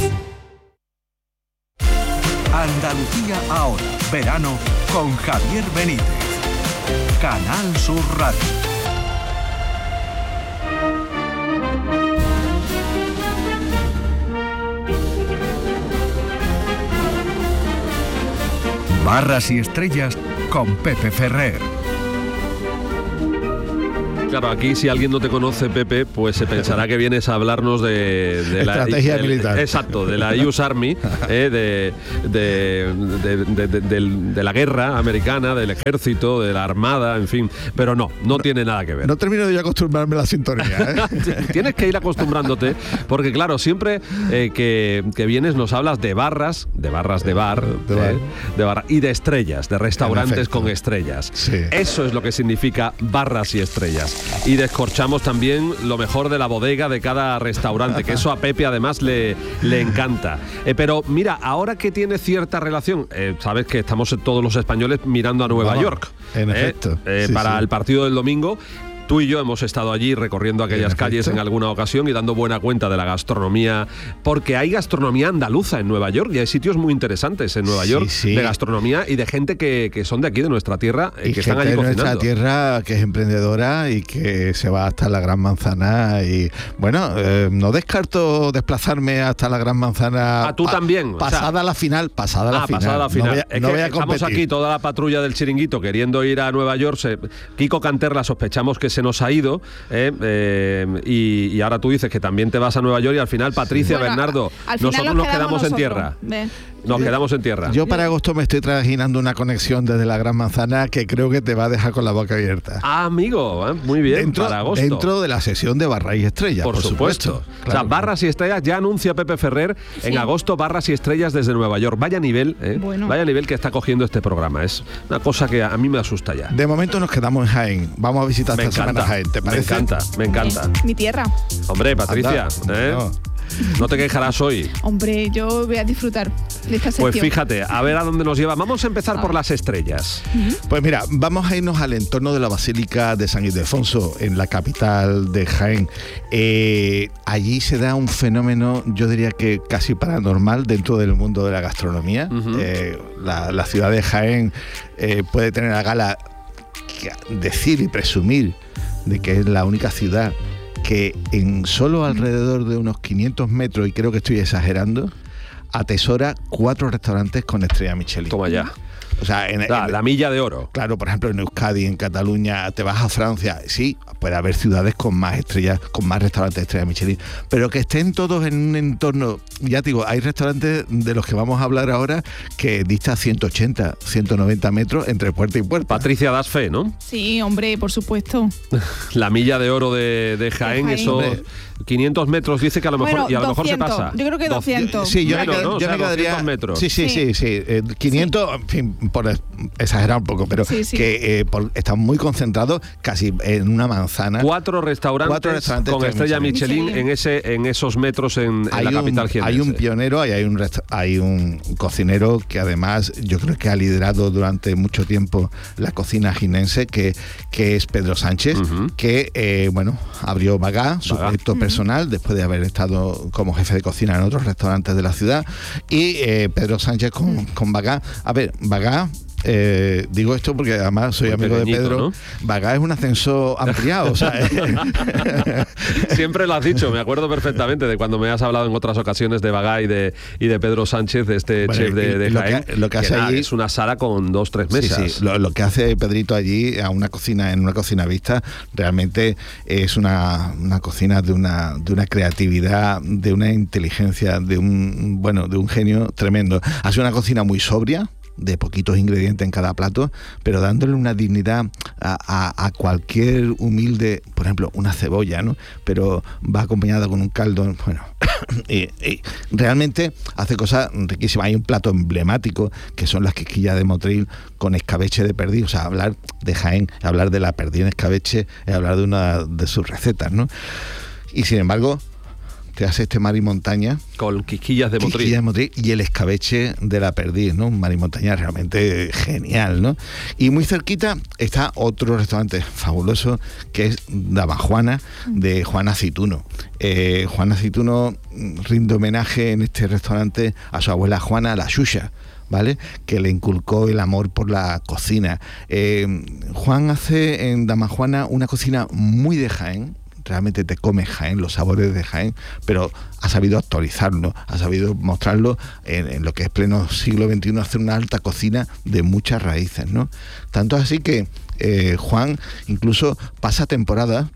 Andalucía ahora, verano con Javier Benítez. Canal Sur Radio. Barras y estrellas con Pepe Ferrer. Claro, aquí si alguien no te conoce, Pepe, pues se pensará que vienes a hablarnos de, de la estrategia de, militar. Exacto, de la U S Army, eh, de, de, de, de, de, de, de la guerra americana, del ejército, de la armada, en fin. Pero no, no, no tiene nada que ver. No termino de acostumbrarme a la sintonía, ¿eh? Tienes que ir acostumbrándote, porque claro, siempre eh, que, que vienes nos hablas de barras, de barras de bar, de, bar. Eh, de bar y de estrellas, de restaurantes con estrellas. Sí. Eso es lo que significa barras y estrellas. Y descorchamos también lo mejor de la bodega de cada restaurante, que eso a Pepe además le, le encanta. Eh, pero mira, ahora que tiene cierta relación, eh, sabes que estamos todos los españoles mirando a Nueva Vamos, York. En eh, efecto. Eh, Sí, para sí. el partido del domingo. Tú y yo hemos estado allí recorriendo aquellas En calles en alguna ocasión y dando buena cuenta de la gastronomía, porque hay gastronomía andaluza en Nueva York y hay sitios muy interesantes en Nueva Sí, York sí. de gastronomía y de gente que, que son de aquí, de nuestra tierra, eh, Y que están gente allí de nuestra cocinando. tierra que es emprendedora y que se va hasta la Gran Manzana y bueno, eh, no descarto desplazarme hasta la Gran Manzana. Ah, tú pa- también, o sea- Pasada la final, pasada la Ah, final. pasada la final. No voy a, es no que voy a estamos competir. aquí toda la patrulla del Chiringuito queriendo ir a Nueva York. Se, Kiko Canterla sospechamos que se nos ha ido eh, eh, y, y ahora tú dices que también te vas a Nueva York y al final Patricia, Bueno, Bernardo, a- al final nosotros nos nos quedamos quedamos en tierra. nosotros. Ve. Nos quedamos en tierra. Yo para agosto me estoy trajinando una conexión desde la Gran Manzana que creo que te va a dejar con la boca abierta. Ah, amigo, ¿eh? Muy bien, dentro, para agosto. Dentro de la sesión de Barras y Estrellas, Por, por, supuesto. supuesto. O sea, Barras y Estrellas ya anuncia Pepe Ferrer Sí. en agosto, Barras y Estrellas desde Nueva York. Vaya nivel, ¿eh? Bueno. Vaya nivel que está cogiendo este programa. Es una cosa que a mí me asusta ya. De momento nos quedamos en Jaén. Vamos a visitar Me esta semana encanta, Jaén, ¿te me parece? encanta, me encanta. Mi tierra. Hombre, Patricia, Anda, ¿eh? no. No te quejarás hoy. Hombre, yo voy a disfrutar de esta sección. Pues fíjate, a ver a dónde nos lleva. Vamos a empezar por las estrellas. Pues mira, vamos a irnos al entorno de la Basílica de San Ildefonso, en la capital de Jaén. Eh, allí se da un fenómeno, yo diría que casi paranormal dentro del mundo de la gastronomía. Ujú. Eh, la, la ciudad de Jaén eh, puede tener a gala que decir y presumir de que es la única ciudad que en solo alrededor de unos quinientos metros, y creo que estoy exagerando, atesora cuatro restaurantes con estrella Michelin. Toma ya. O sea, en, La, en- la milla de oro. Claro, por ejemplo, en Euskadi, en Cataluña, te vas a Francia, sí, puede haber ciudades con más estrellas, con más restaurantes de estrellas Michelin, pero que estén todos en un entorno, ya te digo, hay restaurantes de los que vamos a hablar ahora que dista ciento ochenta, ciento noventa metros entre puerta y puerta. Patricia, das fe, ¿no? Sí, hombre, por supuesto. La milla de oro de, de Jaén, Jaén. esos Hombre. quinientos metros, dice que a lo mejor, Bueno, y a lo mejor se doscientos. pasa. Yo creo que Doc- doscientos. Sí, yo, Menos, me, qued- ¿no? yo O sea, me quedaría. doscientos metros. Sí, sí, sí, Sí. sí. eh, quinientos, en fin, por es- exagerar un poco, pero Sí, sí. que eh, por- están muy concentrados casi en una manzana. Cuatro restaurantes, Cuatro restaurantes con estrella Michelin. Michelin, en ese en esos metros en, en Hay la un, capital jiennense. hay un pionero y hay un, resta- hay un cocinero que además yo creo que ha liderado durante mucho tiempo la cocina jiennense, que, que es Pedro Sánchez, Ujú. que eh, bueno, abrió Bagá, su Bagá. proyecto personal, después de haber estado como jefe de cocina en otros restaurantes de la ciudad. Y eh, Pedro Sánchez con, con Bagá. A ver, Bagá. Eh, digo esto porque además soy Muy amigo de pequeñito, Pedro. ¿no? Bagá es un ascenso ampliado, o sea, Siempre lo has dicho, me acuerdo perfectamente de cuando me has hablado en otras ocasiones de Bagá y de, y de Pedro Sánchez, de este Bueno, chef de, y de lo que- Jaén, lo que hace nada, allí- es una sala con dos, tres Sí, mesas. sí, Lo, lo que hace Pedrito allí a una cocina, en una cocina vista, realmente es una, una cocina de una, de una creatividad, de una inteligencia, de un bueno, de un genio tremendo. Hace una cocina muy sobria, de poquitos ingredientes en cada plato, pero dándole una dignidad a, a, a cualquier humilde, por ejemplo, una cebolla, ¿no? Pero va acompañada con un caldo, bueno, y, y realmente hace cosas riquísimas. Hay un plato emblemático que son las quisquillas de Motril con escabeche de perdiz. O sea, hablar de Jaén, hablar de la perdiz en escabeche es hablar de una de sus recetas, ¿no? Y sin embargo, te hace este mar y montaña con quisquillas de Motril. Quisquillas de Motril y el escabeche de la perdiz, ¿no? Un mar y montaña realmente genial, ¿no? Y muy cerquita está otro restaurante fabuloso que es Dama Juana, de Juana Aceituno. Eh, Juana Aceituno rinde homenaje en este restaurante a su abuela Juana la Xuxa, ¿vale? Que le inculcó el amor por la cocina. Eh, Juan hace en Dama Juana una cocina muy de Jaén. Realmente te comes Jaén, los sabores de Jaén, pero ha sabido actualizarlo, ha sabido mostrarlo en, en lo que es pleno siglo veintiuno, hacer una alta cocina de muchas raíces, ¿no? Tanto así que eh, Juan incluso pasa temporada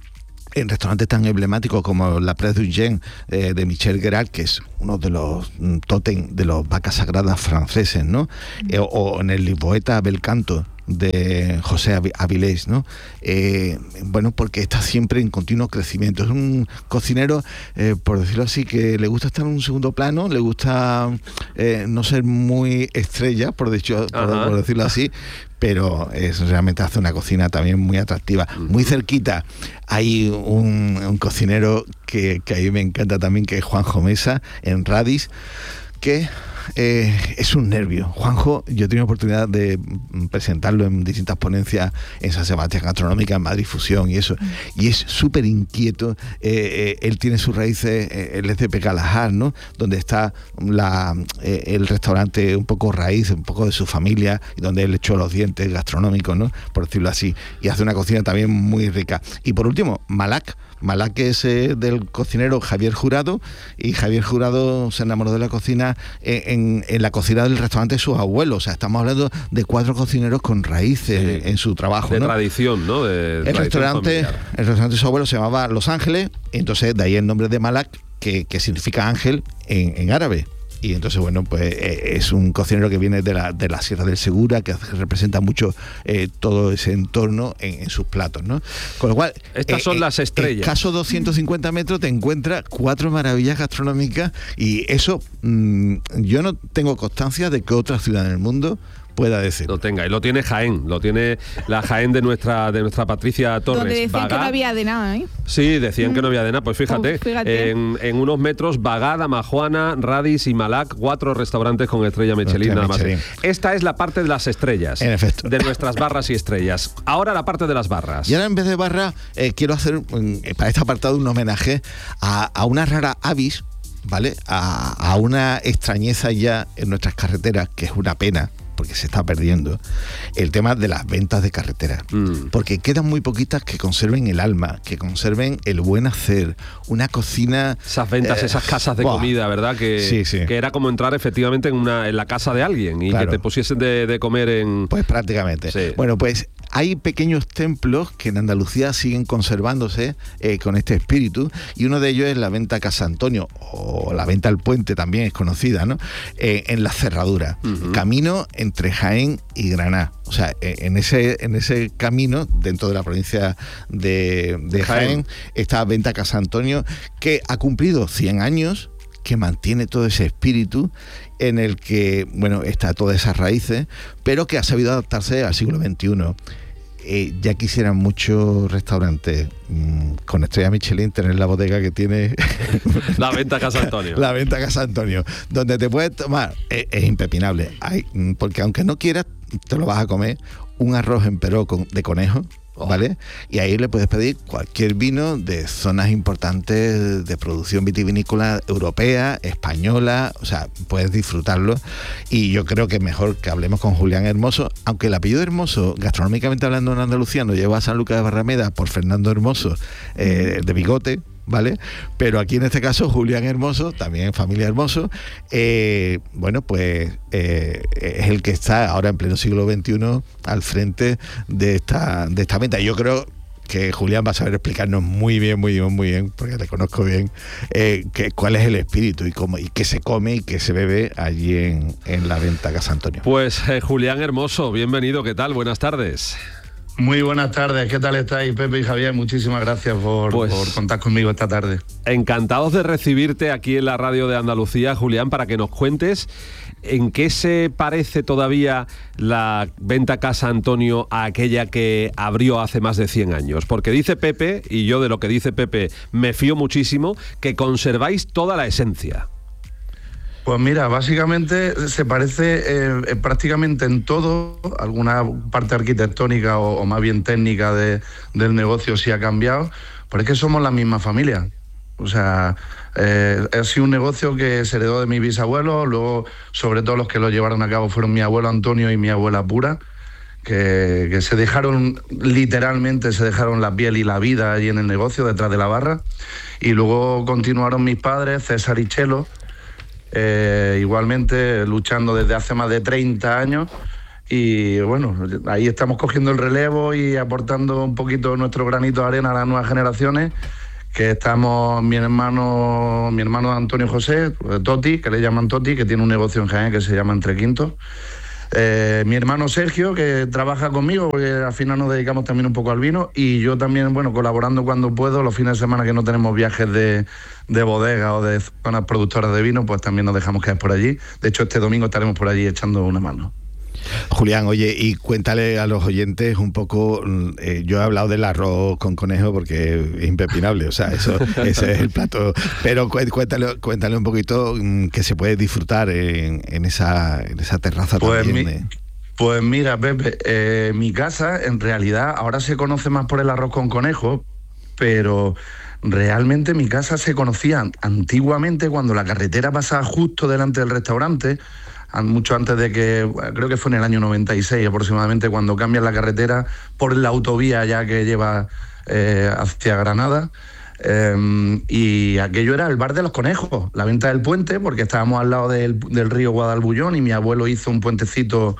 en restaurantes tan emblemáticos como la Prés du Jean eh, de Michel Guérard, que es uno de los mm, tótem de los vacas sagradas franceses, ¿no? Eh, o en el Lisboeta Bel Canto de José Avilés, ¿no? Eh, bueno, porque está siempre en continuo crecimiento. Es un cocinero, eh, por decirlo así, que le gusta estar en un segundo plano, le gusta eh, no ser muy estrella, por, dicho, por, por decirlo así, pero es, realmente hace una cocina también muy atractiva. Muy cerquita hay un, un cocinero que, que a mí me encanta también, que es Juanjo Mesa, en Radis, que eh, es un nervio. Juanjo, yo he tenido oportunidad de presentarlo en distintas ponencias en San Sebastián Gastronómica, en Madrid Fusión y eso, y es súper inquieto. Eh, eh, él tiene sus raíces, eh, él es de Pecalajar, ¿no? Donde está la, eh, el restaurante un poco raíz, un poco de su familia, y donde él echó los dientes gastronómicos, ¿no? Por decirlo así, y hace una cocina también muy rica. Y por último, Malac. Malac es eh, del cocinero Javier Jurado, y Javier Jurado se enamoró de la cocina en, en, en la cocina del restaurante de sus abuelos. O sea, estamos hablando de cuatro cocineros con raíces sí, en su trabajo, de ¿no? tradición, ¿no? De el, restaurante, el restaurante de su abuelo se llamaba Los Ángeles, y entonces de ahí el nombre de Malac, que, que significa ángel en, en árabe. Y entonces, bueno, pues eh, es un cocinero que viene de la, de la Sierra del Segura, que representa mucho eh, todo ese entorno en, en sus platos, ¿no? Con lo cual... Estas eh, son eh, las estrellas. En escasos doscientos cincuenta metros te encuentras cuatro maravillas gastronómicas, y eso mmm, yo no tengo constancia de que otra ciudad en el mundo pueda decir. Lo tenga, y lo tiene Jaén, lo tiene la Jaén de nuestra de nuestra Patricia Torres. Donde decían Bagá, que no había de nada, ¿eh? Sí, decían mm. que no había de nada, pues fíjate, Uf, fíjate. En, en unos metros, Bagá, Dama Juana, Radis y Malac, cuatro restaurantes con estrella Michelin, nada más. Michelin. Esta es la parte de las estrellas, en efecto, de nuestras barras y estrellas. Ahora la parte de las barras. Y ahora, en vez de barra, eh, quiero hacer eh, para este apartado un homenaje a, a una rara avis, ¿vale? A, a una extrañeza ya en nuestras carreteras, que es una pena, porque se está perdiendo, el tema de las ventas de carretera. Mm. Porque quedan muy poquitas que conserven el alma, que conserven el buen hacer, una cocina... Esas ventas, eh, esas casas de wow. comida, ¿verdad? Que, sí, sí. que era como entrar efectivamente en, una, en la casa de alguien y claro. que te pusiesen de, de comer en... Pues prácticamente. Sí. Bueno, pues hay pequeños templos que en Andalucía siguen conservándose eh, con este espíritu, y uno de ellos es la venta Casa Antonio, o la venta al Puente, también es conocida, ¿no? Eh, en la Cerradura, uh-huh. camino entre Jaén y Granada. O sea, en ese, en ese camino, dentro de la provincia de, de Jaén, Jaén, está venta Casa Antonio, que ha cumplido cien años, que mantiene todo ese espíritu en el que, bueno, está todas esas raíces, pero que ha sabido adaptarse al siglo veintiuno. Eh, ya quisieran muchos restaurantes mmm, con estrella Michelin tener la bodega que tiene la venta Casa Antonio. La venta Casa Antonio, donde te puedes tomar, es, es impepinable. Hay, porque aunque no quieras, te lo vas a comer, un arroz en peró con, de conejo, ¿vale? Y ahí le puedes pedir cualquier vino de zonas importantes de producción vitivinícola europea, española, o sea, puedes disfrutarlo. Y yo creo que es mejor que hablemos con Julián Hermoso, aunque el apellido Hermoso, gastronómicamente hablando en Andalucía, nos lleva a San Lucas de Barrameda por Fernando Hermoso, eh, de Bigote, ¿vale? Pero aquí en este caso Julián Hermoso, también familia Hermoso, eh, bueno, pues eh, es el que está ahora en pleno siglo veintiuno al frente de esta, de esta venta. Yo creo que Julián va a saber explicarnos muy bien, muy bien, muy bien, porque le conozco bien, eh, que, cuál es el espíritu y cómo y qué se come y qué se bebe allí en, en la venta Casa Antonio. Pues eh, Julián Hermoso, bienvenido, ¿qué tal? Buenas tardes. Muy buenas tardes, ¿qué tal estáis, Pepe y Javier? Muchísimas gracias por, pues, por contar conmigo esta tarde. Encantados de recibirte aquí en la radio de Andalucía, Julián, para que nos cuentes en qué se parece todavía la venta Casa Antonio a aquella que abrió hace más de cien años. Porque dice Pepe, y yo de lo que dice Pepe me fío muchísimo, que conserváis toda la esencia. Pues mira, básicamente se parece eh, prácticamente en todo, alguna parte arquitectónica o, o más bien técnica de, del negocio sí ha cambiado, pero es que somos la misma familia. O sea, eh, ha sido un negocio que se heredó de mi bisabuelo, luego sobre todo los que lo llevaron a cabo fueron mi abuelo Antonio y mi abuela Pura, que, que se dejaron, literalmente se dejaron la piel y la vida allí en el negocio, detrás de la barra, y luego continuaron mis padres, César y Chelo, Eh, igualmente luchando desde hace más de treinta años y bueno, ahí estamos cogiendo el relevo y aportando un poquito nuestro granito de arena a las nuevas generaciones, que estamos mi hermano mi hermano Antonio José, Toti, que le llaman Toti, que tiene un negocio en Jaén que se llama Entre Quintos, eh, mi hermano Sergio, que trabaja conmigo, porque al final nos dedicamos también un poco al vino, y yo también, bueno, colaborando cuando puedo, los fines de semana que no tenemos viajes de, de bodega o de zonas productoras de vino, pues también nos dejamos caer por allí. De hecho, este domingo estaremos por allí echando una mano. Julián, oye, y cuéntale a los oyentes un poco, eh, yo he hablado del arroz con conejo porque es impepinable, o sea, eso ese es el plato, pero cuéntale, cuéntale un poquito que se puede disfrutar en, en, esa, en esa terraza pues también. Mi, eh. Pues mira, Pepe, eh, mi casa en realidad ahora se conoce más por el arroz con conejo, pero realmente mi casa se conocía antiguamente cuando la carretera pasaba justo delante del restaurante, mucho antes de que, creo que fue en el año noventa y seis aproximadamente, cuando cambian la carretera por la autovía ya que lleva eh, hacia Granada. Eh, y aquello era el bar de los conejos, la venta del puente, porque estábamos al lado del, del río Guadalbullón y mi abuelo hizo un puentecito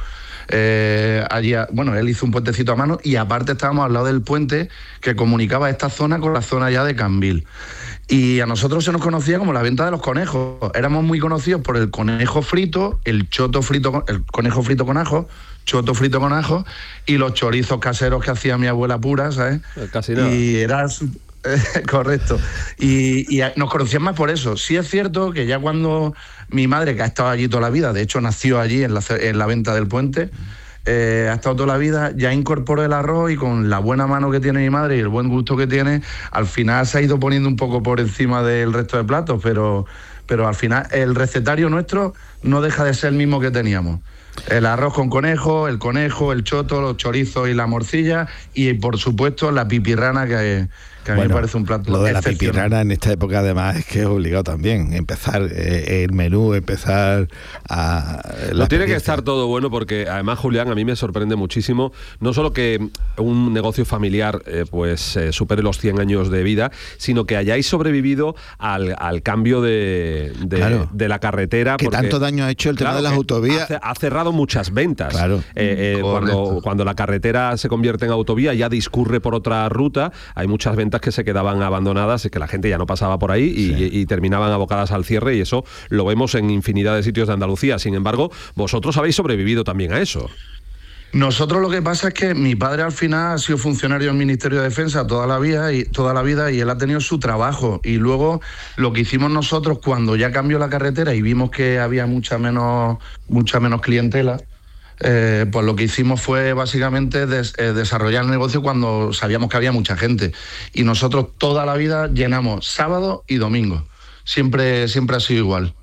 eh, allí, a, bueno, él hizo un puentecito a mano y aparte estábamos al lado del puente que comunicaba esta zona con la zona ya de Cambil. Y a nosotros se nos conocía como la venta de los conejos. Éramos muy conocidos por el conejo frito, el choto frito, el conejo frito con ajo, choto frito con ajo y los chorizos caseros que hacía mi abuela Pura, ¿sabes? Casi nada. Y era eh, correcto. Y, y nos conocían más por eso. Sí es cierto que ya cuando mi madre, que ha estado allí toda la vida, de hecho nació allí en la, en la venta del puente, Eh, ha estado toda la vida, ya incorporó el arroz y con la buena mano que tiene mi madre y el buen gusto que tiene, al final se ha ido poniendo un poco por encima del resto de platos, pero, pero al final el recetario nuestro no deja de ser el mismo que teníamos. El arroz con conejo, el conejo, el choto, los chorizos y la morcilla y por supuesto la pipirrana, que, que a bueno, mí me parece un plato lo de la pipirrana en esta época además es que es obligado también empezar eh, el menú, empezar a... No tiene que estar todo bueno porque además, Julián, a mí me sorprende muchísimo no solo que un negocio familiar eh, pues eh, supere los cien años de vida, sino que hayáis sobrevivido al, al cambio de, de, claro, de la carretera. Que tanto daño ha hecho el tema claro, de las autovías. Ha, ha cerrado muchas ventas. Claro. Eh, eh, cuando, cuando la carretera se convierte en autovía, ya discurre por otra ruta, hay muchas ventas que se quedaban abandonadas, que la gente ya no pasaba por ahí y, sí. y, y terminaban abocadas al cierre, y eso lo vemos en infinidad de sitios de Andalucía. Sin embargo, vosotros habéis sobrevivido también a eso. Nosotros lo que pasa es que mi padre al final ha sido funcionario del Ministerio de Defensa toda la vida y toda la vida y él ha tenido su trabajo, y luego lo que hicimos nosotros cuando ya cambió la carretera y vimos que había mucha menos mucha menos clientela, eh, pues lo que hicimos fue básicamente des, eh, desarrollar el negocio cuando sabíamos que había mucha gente, y nosotros toda la vida llenamos sábado y domingo, siempre siempre ha sido igual.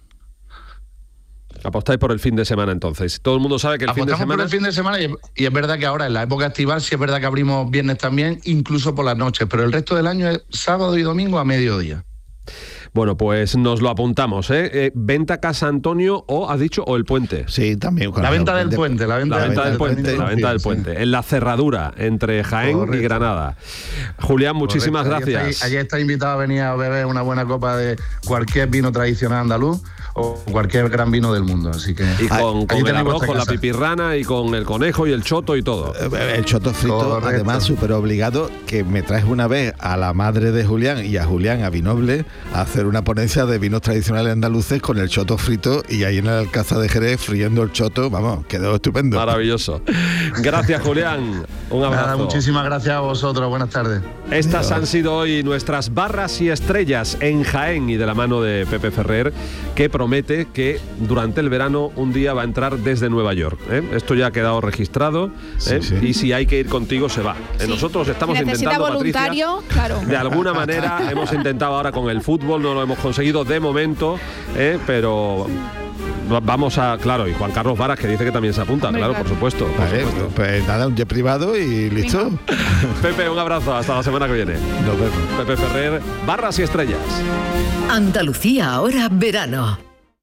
Apostáis por el fin de semana entonces. Todo el mundo sabe que el Apostamos fin de semana... por el fin de semana y, y es verdad que ahora en la época estival sí es verdad que abrimos viernes también, incluso por las noches, pero el resto del año es sábado y domingo a mediodía. Bueno, pues nos lo apuntamos, ¿eh? eh venta Casa Antonio o, has dicho, o El Puente. Sí, también. La venta del puente, la venta, la venta del, del puente. puente. La venta Sí, del sí. puente. En la cerradura entre Jaén Correcto. y Granada. Julián, muchísimas Correcto. gracias. Allí está invitado a venir a beber una buena copa de cualquier vino tradicional andaluz o cualquier gran vino del mundo. Así que Y con, con el tenéis arroz, vuestra con la casa. pipirrana y con el conejo y el choto y todo. El choto frito, Correcto. además, súper obligado, que me traes una vez a la madre de Julián y a Julián, a Vinoble, a hacer una ponencia de vinos tradicionales andaluces con el choto frito y ahí en el Alcázar de Jerez friendo el choto. Vamos, quedó estupendo. Maravilloso. Gracias, Julián. Un abrazo. Nada, muchísimas gracias a vosotros. Buenas tardes. Estas han sido hoy nuestras barras y estrellas en Jaén y de la mano de Pepe Ferrer, que promete que durante el verano un día va a entrar desde Nueva York. ¿eh? Esto ya ha quedado registrado ¿eh? Sí, sí. Y si hay que ir contigo, se va. ¿eh? Nosotros estamos Necesita intentando, voluntario, Patricia, claro. de alguna manera hemos intentado ahora con el fútbol, no lo hemos conseguido de momento, ¿eh? pero... Vamos a, claro, y Juan Carlos Varas, que dice que también se apunta, claro, por supuesto. Por Vale, supuesto. pues nada, un jet privado y listo. Pepe, un abrazo, hasta la semana que viene. Nos vemos. Pepe Ferrer, barras y estrellas. Andalucía ahora verano.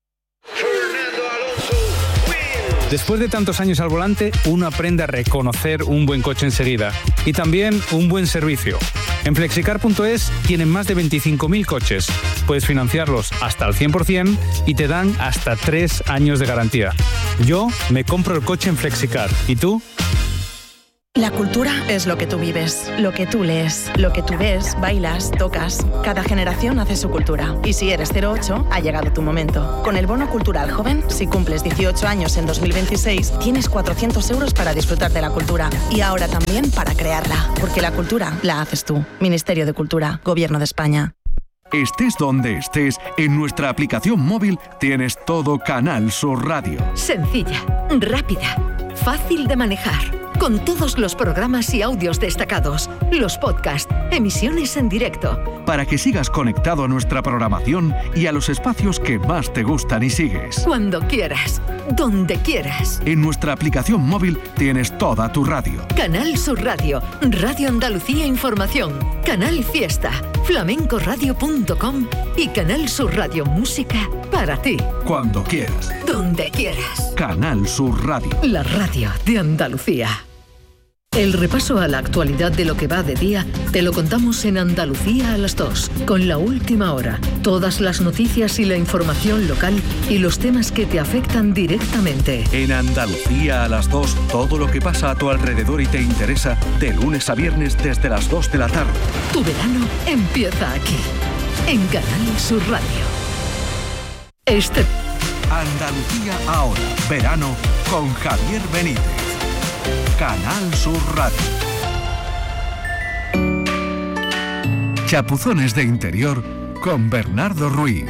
Después de tantos años al volante, uno aprende a reconocer un buen coche enseguida y también un buen servicio. En flexicar punto es tienen más de veinticinco mil coches. Puedes financiarlos hasta el cien por ciento y te dan hasta tres años de garantía. Yo me compro el coche en Flexicar. ¿Y tú? La cultura es lo que tú vives, lo que tú lees, lo que tú ves, bailas, tocas. Cada generación hace su cultura. Y si eres cero ocho, ha llegado tu momento. Con el Bono Cultural Joven, si cumples dieciocho años en dos mil veintiséis, tienes cuatrocientos euros para disfrutar de la cultura. Y ahora también para crearla. Porque la cultura la haces tú. Ministerio de Cultura, Gobierno de España. Estés donde estés, en nuestra aplicación móvil tienes todo Canal Sur Radio. Sencilla, rápida, fácil de manejar. Con todos los programas y audios destacados, los podcasts, emisiones en directo. Para que sigas conectado a nuestra programación y a los espacios que más te gustan y sigues. Cuando quieras, donde quieras. En nuestra aplicación móvil tienes toda tu radio. Canal Sur Radio, Radio Andalucía Información, Canal Fiesta, flamencoradio punto com y Canal Sur Radio Música para ti. Cuando quieras. Donde quieras. Canal Sur Radio. La radio de Andalucía. El repaso a la actualidad de lo que va de día te lo contamos en Andalucía a las dos, con La Última Hora, todas las noticias y la información local y los temas que te afectan directamente. En Andalucía a las dos, todo lo que pasa a tu alrededor y te interesa, de lunes a viernes desde las dos de la tarde. Tu verano empieza aquí, en Canal Sur Radio. Este... Andalucía ahora, verano con Javier Benítez. Canal Sur Radio. Chapuzones de interior con Bernardo Ruiz.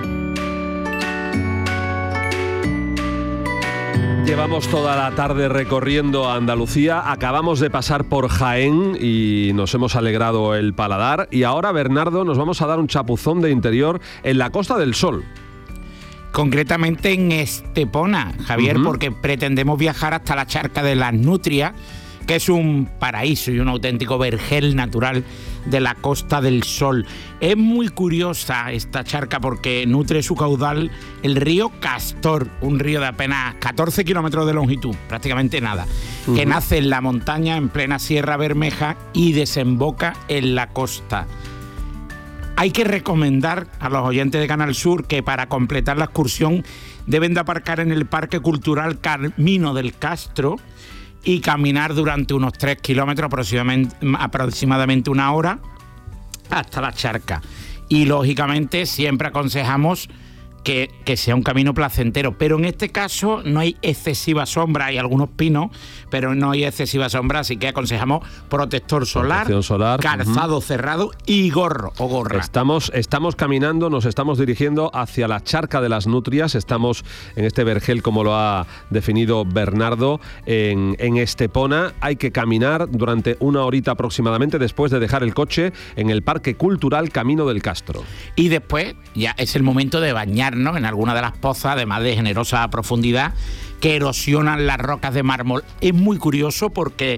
Llevamos toda la tarde recorriendo Andalucía, acabamos de pasar por Jaén y nos hemos alegrado el paladar y ahora, Bernardo, nos vamos a dar un chapuzón de interior en la Costa del Sol. Concretamente en Estepona, Javier, uh-huh. porque pretendemos viajar hasta la charca de las Nutrias, que es un paraíso y un auténtico vergel natural de la Costa del Sol. Es muy curiosa esta charca porque nutre su caudal el río Castor, un río de apenas catorce kilómetros de longitud, prácticamente nada, uh-huh. que nace en la montaña en plena Sierra Bermeja y desemboca en la costa. Hay que recomendar a los oyentes de Canal Sur que para completar la excursión deben de aparcar en el Parque Cultural Camino del Castro y caminar durante unos tres kilómetros, aproximadamente, aproximadamente una hora, hasta la charca. Y lógicamente siempre aconsejamos que, que sea un camino placentero, pero en este caso no hay excesiva sombra, hay algunos pinos, pero no hay excesiva sombra, así que aconsejamos protector solar, solar calzado uh-huh. cerrado y gorro o gorra. Estamos, estamos caminando, nos estamos dirigiendo hacia la charca de las Nutrias, estamos en este vergel, como lo ha definido Bernardo, en, en Estepona. Hay que caminar durante una horita aproximadamente después de dejar el coche en el Parque Cultural Camino del Castro. Y después ya es el momento de bañar en alguna de las pozas, además de generosa profundidad, que erosionan las rocas de mármol. Es muy curioso porque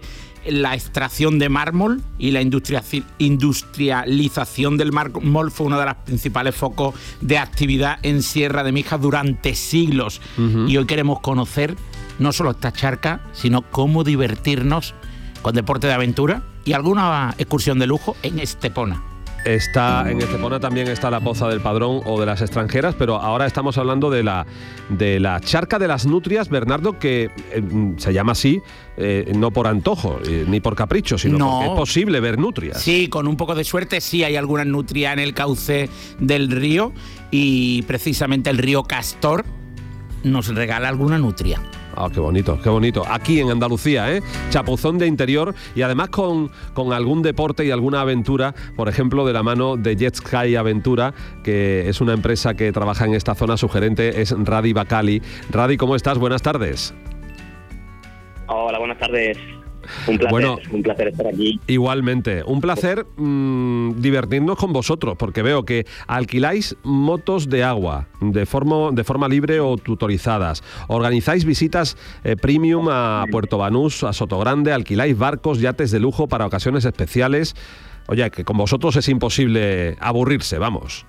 la extracción de mármol y la industria, industrialización del mármol fue uno de los principales focos de actividad en Sierra de Mijas durante siglos. Uh-huh. Y hoy queremos conocer no solo esta charca, sino cómo divertirnos con deporte de aventura y alguna excursión de lujo en Estepona. Está en Estepona también está la Poza del Padrón o de las Extranjeras, pero ahora estamos hablando de la de la Charca de las Nutrias, Bernardo, que eh, se llama así eh, no por antojo eh, ni por capricho, sino no. porque es posible ver nutrias. Sí, con un poco de suerte sí hay algunas nutrias en el cauce del río y precisamente el río Castor nos regala alguna nutria. Ah, qué bonito, qué bonito. Aquí en Andalucía, ¿eh? Chapuzón de interior y además con, con algún deporte y alguna aventura, por ejemplo, de la mano de Jet Sky Aventura, que es una empresa que trabaja en esta zona. Su gerente es Radi Bacali. Radi, ¿cómo estás? Buenas tardes. Hola, buenas tardes. Un placer, bueno, un placer estar aquí. Igualmente, un placer mmm, divertirnos con vosotros, porque veo que alquiláis motos de agua de forma, de forma libre o tutorizadas, organizáis visitas eh, premium a Puerto Banús, a Sotogrande, alquiláis barcos, yates de lujo para ocasiones especiales. Oye, que con vosotros es imposible aburrirse, vamos.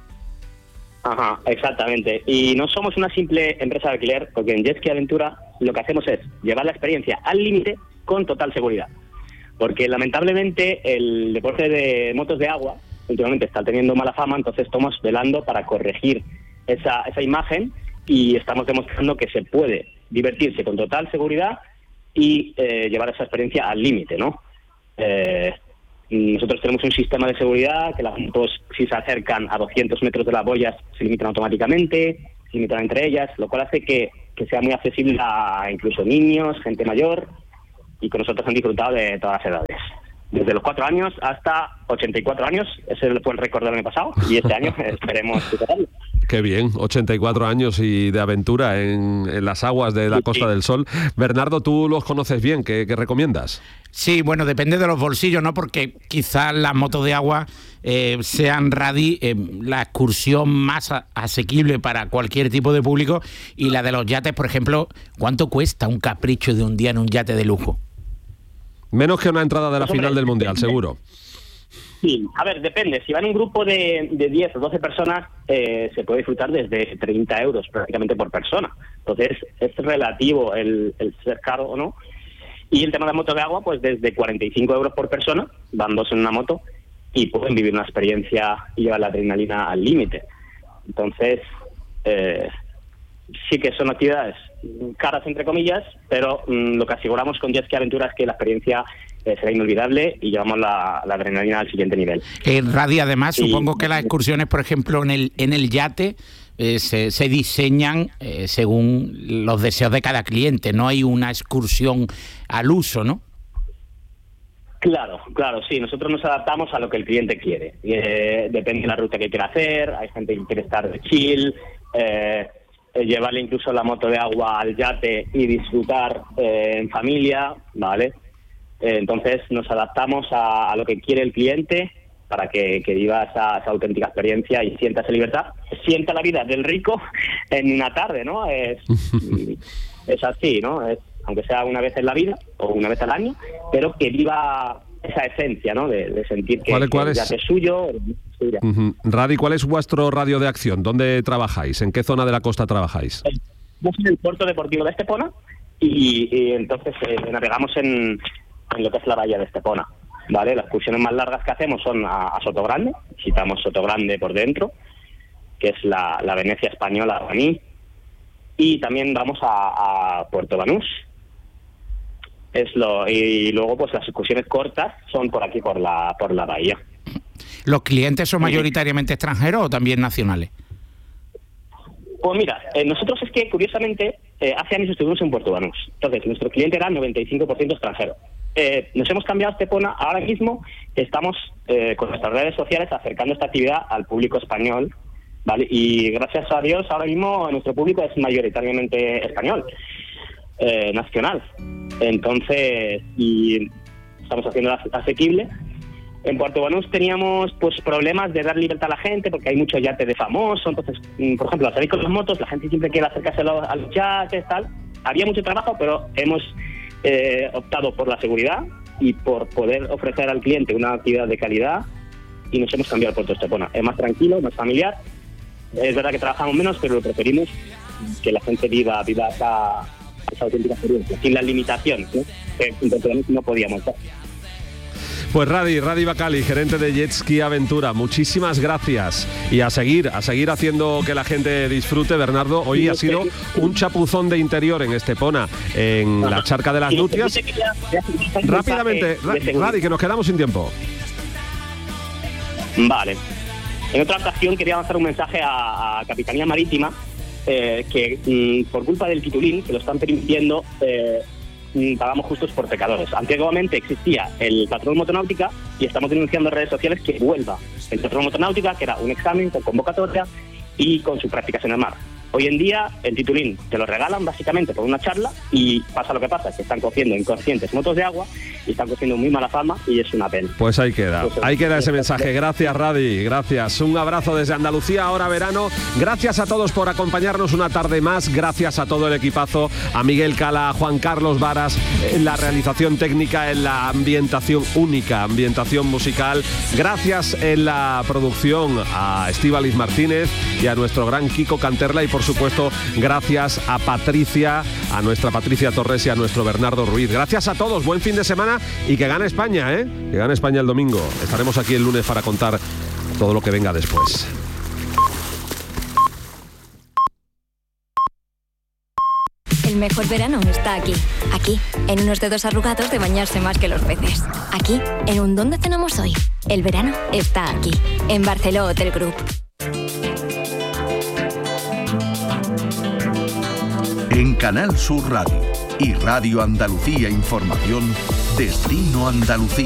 Ajá, exactamente. Y no somos una simple empresa de alquiler, porque en Jet Ski Aventura lo que hacemos es llevar la experiencia al límite con total seguridad. Porque lamentablemente el deporte de motos de agua últimamente está teniendo mala fama, entonces estamos velando para corregir esa, esa imagen y estamos demostrando que se puede divertirse con total seguridad y eh, llevar esa experiencia al límite, ¿no? Eh, nosotros tenemos un sistema de seguridad que las motos, si se acercan a doscientos metros de las boyas, se limitan automáticamente, se limitan entre ellas, lo cual hace que, que sea muy accesible a incluso niños, gente mayor, y con nosotros han disfrutado de todas las edades. Desde los cuatro años hasta ochenta y cuatro años, ese fue el récord del año pasado, y este año esperemos superarlo. Qué bien, ochenta y cuatro años y de aventura en, en las aguas de la sí, Costa sí. del Sol. Bernardo, tú los conoces bien, ¿qué, qué recomiendas? Sí, bueno, depende de los bolsillos, ¿no? Porque quizás las motos de agua eh, sean Radi, eh, la excursión más a, asequible para cualquier tipo de público, y la de los yates, por ejemplo, ¿cuánto cuesta un capricho de un día en un yate de lujo? Menos que una entrada de la pues, final hombre, del Mundial, seguro. Sí, a ver, depende. Si van un grupo de, de diez o doce personas, eh, se puede disfrutar desde treinta euros prácticamente por persona. Entonces, es relativo el, el ser caro o no. Y el tema de la moto de agua, pues desde cuarenta y cinco euros por persona, van dos en una moto, y pueden vivir una experiencia y llevar la adrenalina al límite. Entonces, eh, sí que son actividades caras, entre comillas, pero mmm, lo que aseguramos con Jet Ski Aventura es que la experiencia eh, será inolvidable y llevamos la, la adrenalina al siguiente nivel. Eh, Radi, además, y, supongo que las excursiones, por ejemplo, en el, en el yate eh, se, se diseñan eh, según los deseos de cada cliente, no hay una excursión al uso, ¿no? Claro, claro, sí. Nosotros nos adaptamos a lo que el cliente quiere. Eh, depende de la ruta que quiera hacer, hay gente que quiere estar de chill, eh, llevarle incluso la moto de agua al yate y disfrutar eh, en familia, ¿vale? Eh, entonces nos adaptamos a, a lo que quiere el cliente para que, que viva esa, esa auténtica experiencia y sienta esa libertad, sienta la vida del rico en una tarde, ¿no? Es, es así, ¿no? Es, aunque sea una vez en la vida o una vez al año, pero que viva esa esencia, ¿no? De, de sentir que, ¿Cuál, cuál que es? el yate es suyo. suya. Uh-huh. Radi, ¿cuál es vuestro radio de acción? ¿Dónde trabajáis? ¿En qué zona de la costa trabajáis? Estamos en el puerto deportivo de Estepona y, y entonces eh, navegamos en, en lo que es la bahía de Estepona, ¿vale? Las excursiones más largas que hacemos son a, a Sotogrande, visitamos Sotogrande por dentro, que es la, la Venecia española, Baní, y también vamos a, a Puerto Banús. Es lo, y luego pues las excursiones cortas son por aquí, por la por la bahía. ¿Los clientes son mayoritariamente extranjeros o también nacionales? Pues mira, eh, nosotros es que curiosamente eh, hace años estuvimos en Puerto Banús. Entonces nuestro cliente era noventa y cinco por ciento extranjero. Eh, nos hemos cambiado a Estepona. Ahora mismo estamos eh, con nuestras redes sociales acercando esta actividad al público español, ¿vale? Y gracias a Dios ahora mismo nuestro público es mayoritariamente español, eh, nacional. Entonces, y estamos haciendo asequible. En Puerto Banús teníamos pues problemas de dar libertad a la gente porque hay mucho yate de famoso. Entonces, por ejemplo, al salir con las motos, la gente siempre quiere acercarse a los, a los yates, tal. Había mucho trabajo, pero hemos eh, optado por la seguridad y por poder ofrecer al cliente una actividad de calidad, y nos hemos cambiado al puerto de Estepona. Es más tranquilo, más familiar. Es verdad que trabajamos menos, pero lo preferimos que la gente viva, viva esa, esa auténtica experiencia, sin las limitaciones, ¿no? que no podíamos dar. Pues Radi, Radi Bacali, gerente de Jet Ski Aventura, muchísimas gracias. Y a seguir, a seguir haciendo que la gente disfrute. Bernardo, hoy ha sido un chapuzón de interior en Estepona, en la Charca de las Nutrias. Rápidamente, Radi, que nos quedamos sin tiempo. Vale. En otra ocasión quería lanzar un mensaje a, a Capitanía Marítima, eh, que mm, por culpa del titulín, que lo están permitiendo, eh, pagamos justos por pecadores. Antiguamente existía el patrón motonáutica y estamos denunciando en redes sociales que vuelva el patrón motonáutica, que era un examen con convocatoria y con sus prácticas en el mar. Hoy en día el titulín te lo regalan básicamente por una charla y pasa lo que pasa, que están cogiendo inconscientes motos de agua y están cogiendo muy mala fama y es una pena. Pues ahí queda, ahí queda ese mensaje. Gracias, Radi, gracias. Un abrazo desde Andalucía, ahora verano. Gracias a todos por acompañarnos una tarde más. Gracias a todo el equipazo, a Miguel Cala, a Juan Carlos Varas, en la realización técnica, en la ambientación única, ambientación musical. Gracias en la producción a Estíbaliz Martínez y a nuestro gran Kiko Canterla, y por supuesto gracias a Patricia, a nuestra Patricia Torres y a nuestro Bernardo Ruiz. Gracias a todos, buen fin de semana y que gane España, ¿eh? Que gane España el domingo. Estaremos aquí el lunes para contar todo lo que venga después. El mejor verano está aquí. Aquí, en unos dedos arrugados de bañarse más que los peces. Aquí, en un ¿dónde cenamos hoy? El verano está aquí, en Barceló Hotel Group. En Canal Sur Radio y Radio Andalucía Información, Destino Andalucía.